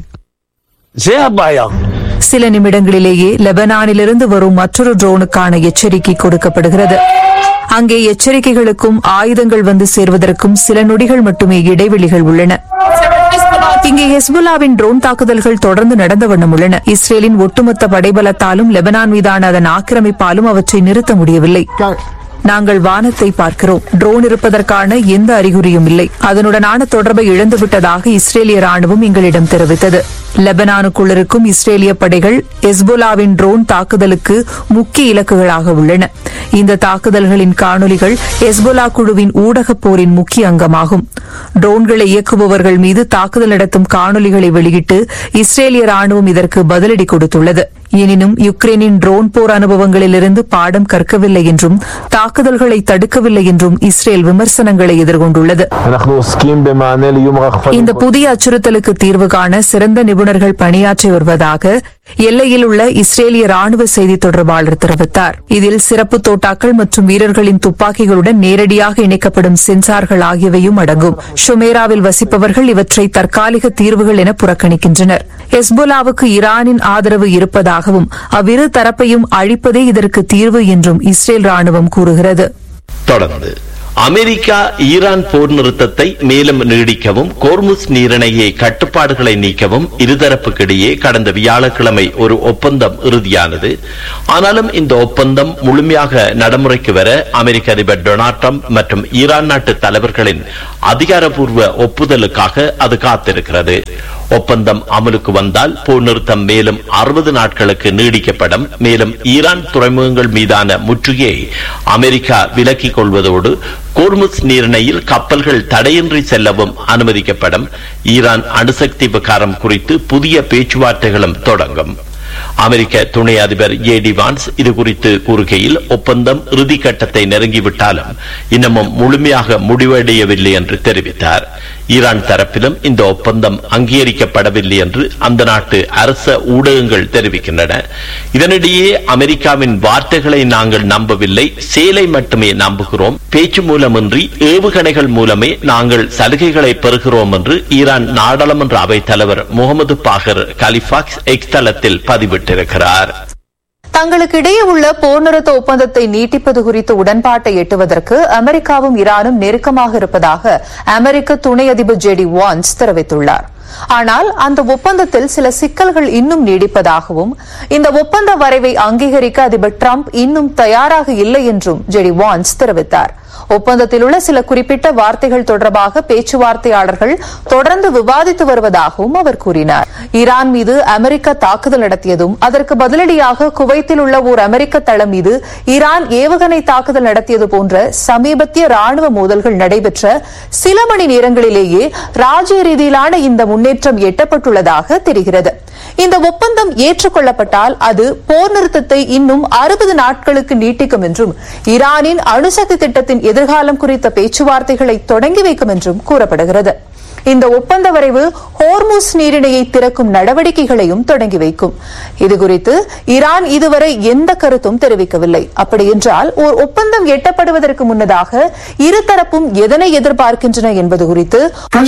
சில நிமிடங்களிலேயே லெபனானிலிருந்து வரும் மற்றொரு ட்ரோனுக்கான எச்சரிக்கை கொடுக்கப்படுகிறது. அங்கே எச்சரிக்கைகளுக்கும் ஆயுதங்கள் வந்து சேர்வதற்கும் சில நொடிகள் மட்டுமே இடைவெளிகள் உள்ளன. இங்கே ஹெஸ்புல்லாவின் ட்ரோன் தாக்குதல்கள் தொடர்ந்து நடந்த வண்ணம் உள்ளன. இஸ்ரேலின் ஒட்டுமொத்த படைபலத்தாலும் லெபனான் மீதான அதன் ஆக்கிரமிப்பாலும் அவற்றை நிறுத்த முடியவில்லை. நாங்கள் வானத்தை பார்க்கிறோம். ட்ரோன் இருப்பதற்கான எந்த அறிகுறியும் இல்லை. அதனுடனான தொடர்பை இழந்துவிட்டதாக இஸ்ரேலிய ராணுவம் எங்களிடம் தெரிவித்தது. லெபனானுக்குள் இருக்கும் இஸ்ரேலிய படைகள் ஹெஸ்போலாவின் ட்ரோன் தாக்குதலுக்கு முக்கிய இலக்குகளாக உள்ளன. இந்த தாக்குதல்களின் காணொலிகள் ஹெஸ்போலா குழுவின் ஊடகப் போரின் முக்கிய அங்கமாகும். ட்ரோன்களை இயக்குபவர்கள் மீது தாக்குதல் நடத்தும் காணொலிகளை வெளியிட்டு இஸ்ரேலிய ராணுவம் இதற்கு பதிலடி கொடுத்துள்ளது. எனினும் யுக்ரைனின் ட்ரோன் போர் அனுபவங்களிலிருந்து பாடம் கற்கவில்லை என்றும் தாக்குதல்களை தடுக்கவில்லை என்றும் இஸ்ரேல் விமர்சனங்களை எதிர்கொண்டுள்ளது. இந்த புதிய அச்சுறுத்தலுக்கு தீர்வு காண சிறந்த நிபுணர்கள் பணியாற்றி வருவதாக எல்லையில் உள்ள இஸ்ரேலிய ராணுவ செய்தி தொடர்பாளர் தெரிவித்தார். இதில் சிறப்பு தோட்டாக்கள் மற்றும் வீரர்களின் துப்பாக்கிகளுடன் நேரடியாக இணைக்கப்படும் சென்சார்கள் ஆகியவையும் அடங்கும். ஷொமேராவில் வசிப்பவர்கள் இவற்றை தற்காலிக தீர்வுகள் என புறக்கணிக்கின்றனர். ஹெஸ்போலாவுக்கு ஈரானின் ஆதரவு இருப்பதாகவும் அவ்விரு தரப்பையும் அழிப்பதே இதற்கு தீர்வு என்றும் இஸ்ரேல் ராணுவம் கூறுகிறது. தொடர்ந்து அமெரிக்கா ஈரான் போர் நிறுத்தத்தை மேலும் நீடிக்கவும் கோர்முஸ் நீரிணையை கட்டுப்பாடுகளை நீக்கவும் இருதரப்புக்கிடையே கடந்த வியாழக்கிழமை ஒரு ஒப்பந்தம் இறுதியானது. ஆனாலும் இந்த ஒப்பந்தம் முழுமையாக நடைமுறைக்கு வர அமெரிக்க அதிபர் டொனால்ட் ட்ரம்ப் மற்றும் ஈரான் நாட்டு தலைவர்களின் அதிகாரப்பூர்வ ஒப்புதலுக்காக அது காத்திருக்கிறது. ஒப்பந்தம் அமலுக்கு வந்தால் போர் நிறுத்தம் மேலும் அறுபது நாட்களுக்கு நீடிக்கப்படும். மேலும் ஈரான் துறைமுகங்கள் மீதான முற்றுகையை அமெரிக்கா விலக்கிக் கொள்வதோடு கோர்முஸ் நீரிணையில் கப்பல்கள் தடையின்றி செல்லவும் அனுமதிக்கப்படும். ஈரான் அணுசக்தி விகாரம் குறித்து புதிய பேச்சுவார்த்தைகளும் தொடங்கும். அமெரிக்க துணை அதிபர் ஏ டி வான்ஸ் இது குறித்து கூறுகையில், ஒப்பந்தம் இறுதிக்கட்டத்தை நெருங்கிவிட்டாலும் இன்னமும் முழுமையாக முடிவடையவில்லை என்று தெரிவித்தார். ஈரான் தரப்பிலும் இந்த ஒப்பந்தம் அங்கீகரிக்கப்படவில்லை என்று அந்த நாட்டு அரச ஊடகங்கள் தெரிவிக்கின்றன. இதனிடையே அமெரிக்காவின் வார்த்தைகளை நாங்கள் நம்பவில்லை, செயலை மட்டுமே நம்புகிறோம். பேச்சு மூலமின்றி ஏவுகணைகள் மூலமே நாங்கள் சலுகைகளை பெறுகிறோம் என்று ஈரான் நாடாளுமன்ற அவைத் தலைவர் முகமது பாகர் கலிஃபாக்ஸ் எக்ஸ் தளத்தில் பதிவிட்டிருக்கிறார். தங்களுக்கு இடையே உள்ள போர் நிறுத்த ஒப்பந்தத்தை நீட்டிப்பது குறித்த உடன்பாட்டை எட்டுவதற்கு அமெரிக்காவும் ஈரானும் நெருக்கமாக இருப்பதாக அமெரிக்க துணை அதிபர் ஜே டி வான்ஸ் தெரிவித்துள்ளார். ஆனால் அந்த ஒப்பந்தத்தில் சில சிக்கல்கள் இன்னும் நீடிப்பதாகவும் இந்த ஒப்பந்த வரைவை அங்கீகரிக்க அதிபர் டிரம்ப் இன்னும் தயாராக இல்லை என்றும் ஜே டி வான்ஸ் தெரிவித்தார். ஒப்பந்தத்தில் உள்ள சில குறிப்பிட்ட வார்த்தைகள் தொடர்பாக பேச்சுவார்த்தையாளர்கள் தொடர்ந்து விவாதித்து வருவதாகவும் அவர் கூறினார். ஈரான் மீது அமெரிக்கா தாக்குதல் நடத்தியதும் அதற்கு பதிலடியாக குவைத்தில் உள்ள ஓர் அமெரிக்க தளம் மீது ஈரான் ஏவுகணை தாக்குதல் நடத்தியது போன்ற சமீபத்திய ராணுவ மோதல்கள் நடைபெற்ற சில மணி நேரங்களிலேயே ராஜ்ய ரீதியிலான இந்த முன்னேற்றம் எட்டப்பட்டுள்ளதாக தெரிகிறது. இந்த ஒப்பந்தம் ஏற்றுக்கொள்ளப்பட்டால் அது போர் நிறுத்தத்தை இன்னும் அறுபது நாட்களுக்கு நீட்டிக்கும் என்றும் ஈரானின் அணுசக்தி திட்டத்தின் எதிர்காலம் குறித்த பேச்சுவார்த்தைகளை தொடங்கி வைக்கும் என்றும் கூறப்படுகிறது. இந்த ஒப்பந்த வரைவு ஹோர்முஸ் நீரிணையை திறக்கும் நடவடிக்கைகளையும் தொடங்கி வைக்கும். இதுகுறித்து ஈரான் இதுவரை எந்த கருத்தும் தெரிவிக்கவில்லை. அப்படியென்றால் ஓர் ஒப்பந்தம் எட்டப்படுவதற்கு முன்னதாக இருதரப்பும் எதனை எதிர்பார்க்கின்றன என்பது குறித்து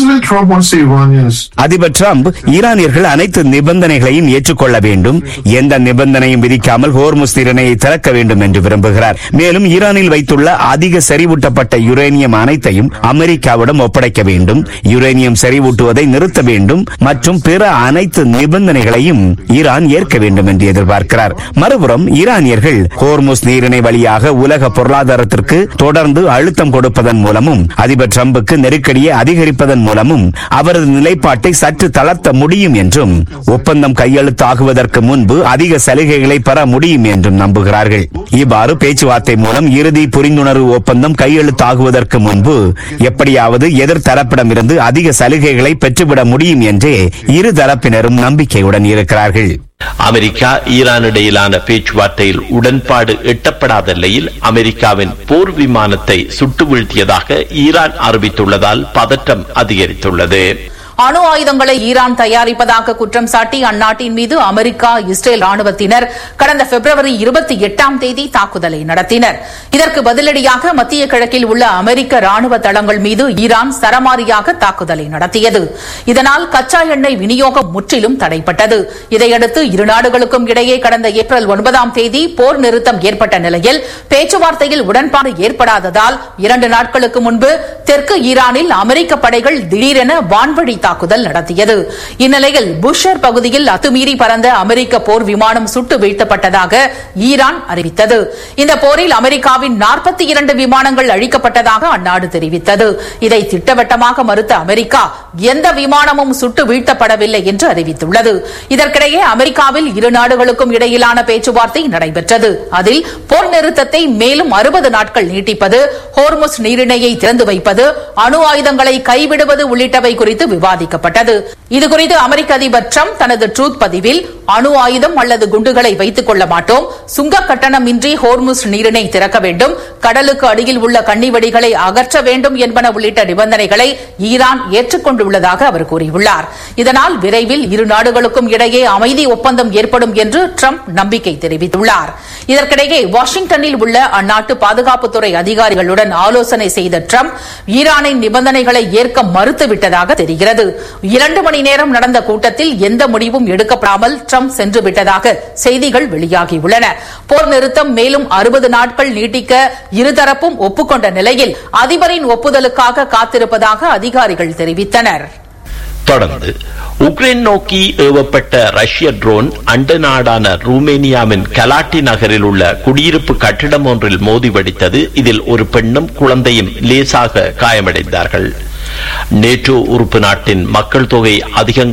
அதிபர் டிரம்ப் ஈரானியர்கள் அனைத்து நிபந்தனைகளையும் ஏற்றுக்கொள்ள வேண்டும், எந்த நிபந்தனையும் விதிக்காமல் ஹோர்முஸ் நீரிணையை திறக்க வேண்டும் என்று விரும்புகிறார். மேலும் ஈரானில் வைத்துள்ள அதிக செறிவூட்டப்பட்ட யுரேனியம் அனைத்தையும் அமெரிக்காவிடம் ஒப்படைக்க வேண்டும், யுரேனியம் செறிவூட்டுவதை நிறுத்த வேண்டும் மற்றும் பிற அனைத்து நிபந்தனைகளையும் ஈரான் ஏற்க வேண்டும் என்று எதிர்பார்க்கிறார். மறுபுறம் ஈரானியர்கள் ஹோர்முஸ் நீரிணை வழியாக உலக பொருளாதாரத்திற்கு தொடர்ந்து அழுத்தம் கொடுப்பதன் மூலமும் அதிபர் டிரம்புக்கு நெருக்கடியை அதிகரிப்பதன் மூலமும் அவரது நிலைப்பாட்டை சற்று தளர்த்த முடியும் என்றும், ஒப்பந்தம் கையெழுத்தாகுவதற்கு முன்பு அதிக சலுகைகளை பெற முடியும் என்றும் நம்புகிறார்கள். இவ்வாறு பேச்சுவார்த்தை மூலம் இறுதி புரிந்துணர்வு ஒப்பந்தம் கையெழுத்தாகுவதற்கு முன்பு எப்படியாவது எதிர்த்தரப்பிடமிருந்து அதிக சலுகைகளை பெற்றுவிட முடியும் என்றே இரு தரப்பினரும் நம்பிக்கையுடன் இருக்கிறார்கள். அமெரிக்கா ஈரான் இடையிலான பேச்சுவார்த்தையில் உடன்பாடு எட்டப்படாத நிலையில் அமெரிக்காவின் போர் விமானத்தை சுட்டு வீழ்த்தியதாக ஈரான் அறிவித்துள்ளதால் பதட்டம் அதிகரித்துள்ளது. அணு ஆயுதங்களை ஈரான் தயாரிப்பதாக குற்றம் சாட்டி அந்நாட்டின் மீது அமெரிக்கா, இஸ்ரேல் ராணுவத்தினர் கடந்த பிப்ரவரி இருபத்தி எட்டாம் தேதி தாக்குதலை நடத்தினர். இதற்கு பதிலடியாக மத்திய கிழக்கில் உள்ள அமெரிக்க ராணுவ தளங்கள் மீது ஈரான் சரமாரியாக தாக்குதலை நடத்தியது. இதனால் கச்சா எண்ணெய் விநியோகம் முற்றிலும் தடைப்பட்டது. இதையடுத்து இரு நாடுகளுக்கும் இடையே கடந்த ஏப்ரல் ஒன்பதாம் தேதி போர் நிறுத்தம் ஏற்பட்ட நிலையில் பேச்சுவார்த்தையில் உடன்பாடு ஏற்படாததால் இரண்டு நாட்களுக்கு முன்பு தெற்கு ஈரானில் அமெரிக்க படைகள் திடீரென வான்வழி தாக்குதல் நடத்தியது. இந்நிலையில் புஷர் பகுதியில் அத்துமீறி பறந்த அமெரிக்க போர் விமானம் சுட்டு வீழ்த்தப்பட்டதாக ஈரான் அறிவித்தது. இந்த போரில் அமெரிக்காவின் நாற்பத்தி இரண்டு விமானங்கள் அழிக்கப்பட்டதாக அந்நாடு தெரிவித்தது. இதை திட்டவட்டமாக மறுத்த அமெரிக்கா எந்த விமானமும் சுட்டு வீழ்த்தப்படவில்லை என்று அறிவித்துள்ளது. இதற்கிடையே அமெரிக்காவில் இரு நாடுகளுக்கும் இடையிலான பேச்சுவார்த்தை நடைபெற்றது. அதில் போர் நிறுத்தத்தை மேலும் அறுபது நாட்கள் நீட்டிப்பது, ஹோர்முஸ் நீரிணையை திறந்து வைப்பது, அணு ஆயுதங்களை கைவிடுவது உள்ளிட்டவை குறித்து விவாதிக்கப்பட்டது. இதுகுறித்து அமெரிக்க அதிபர் டிரம்ப் தனது ட்ரூத் பதிவில் அணு ஆயுதம் அல்லது குண்டுகளை வைத்துக் கொள்ள மாட்டோம், சுங்க கட்டணம் இன்றி ஹோர்முஸ் நீரிணை திறக்க வேண்டும், கடலுக்கு அடியில் உள்ள கன்னிவெடிகளை அகற்ற வேண்டும் என்பன உள்ளிட்ட நிபந்தனைகளை ஈரான் ஏற்றுக்கொண்டுள்ளதாக அவர் கூறியுள்ளார். இதனால் விரைவில் இரு நாடுகளுக்கும் இடையே அமைதி ஒப்பந்தம் ஏற்படும் என்று டிரம்ப் நம்பிக்கை தெரிவித்துள்ளார். இதற்கிடையே வாஷிங்டனில் உள்ள அந்நாட்டு பாதுகாப்புத்துறை அதிகாரிகளுடன் ஆலோசனை செய்த டிரம்ப் ஈரானின் நிபந்தனைகளை ஏற்க மறுத்துவிட்டதாக தெரிகிறது. இரண்டு மணி நேரம் நடந்த கூட்டத்தில் எந்த முடிவும் எடுக்கப்படாமல் டிரம்ப் சென்று விட்டதாக செய்திகள் வெளியாகியுள்ளன. போர் நிறுத்தம் மேலும் அறுபது நாட்கள் நீட்டிக்க இருதரப்பும் ஒப்புக்கொண்ட நிலையில் அதிபரின் ஒப்புதலுக்காக காத்திருப்பதாக அதிகாரிகள் தெரிவித்தனர். தொடர்ந்து உக்ரைன் நோக்கி ஏவப்பட்ட ரஷ்ய ட்ரோன் அண்டை நாடான ரூமேனியாவின் கலாட்டி நகரில் உள்ள குடியிருப்பு கட்டிடம் ஒன்றில் மோதி வெடித்தது. இதில் ஒரு பெண்ணும் குழந்தையும் லேசாக காயமடைந்தார்கள். நேட்டோ உறுப்பு நாட்டின் மக்கள் தொகை அதிகம்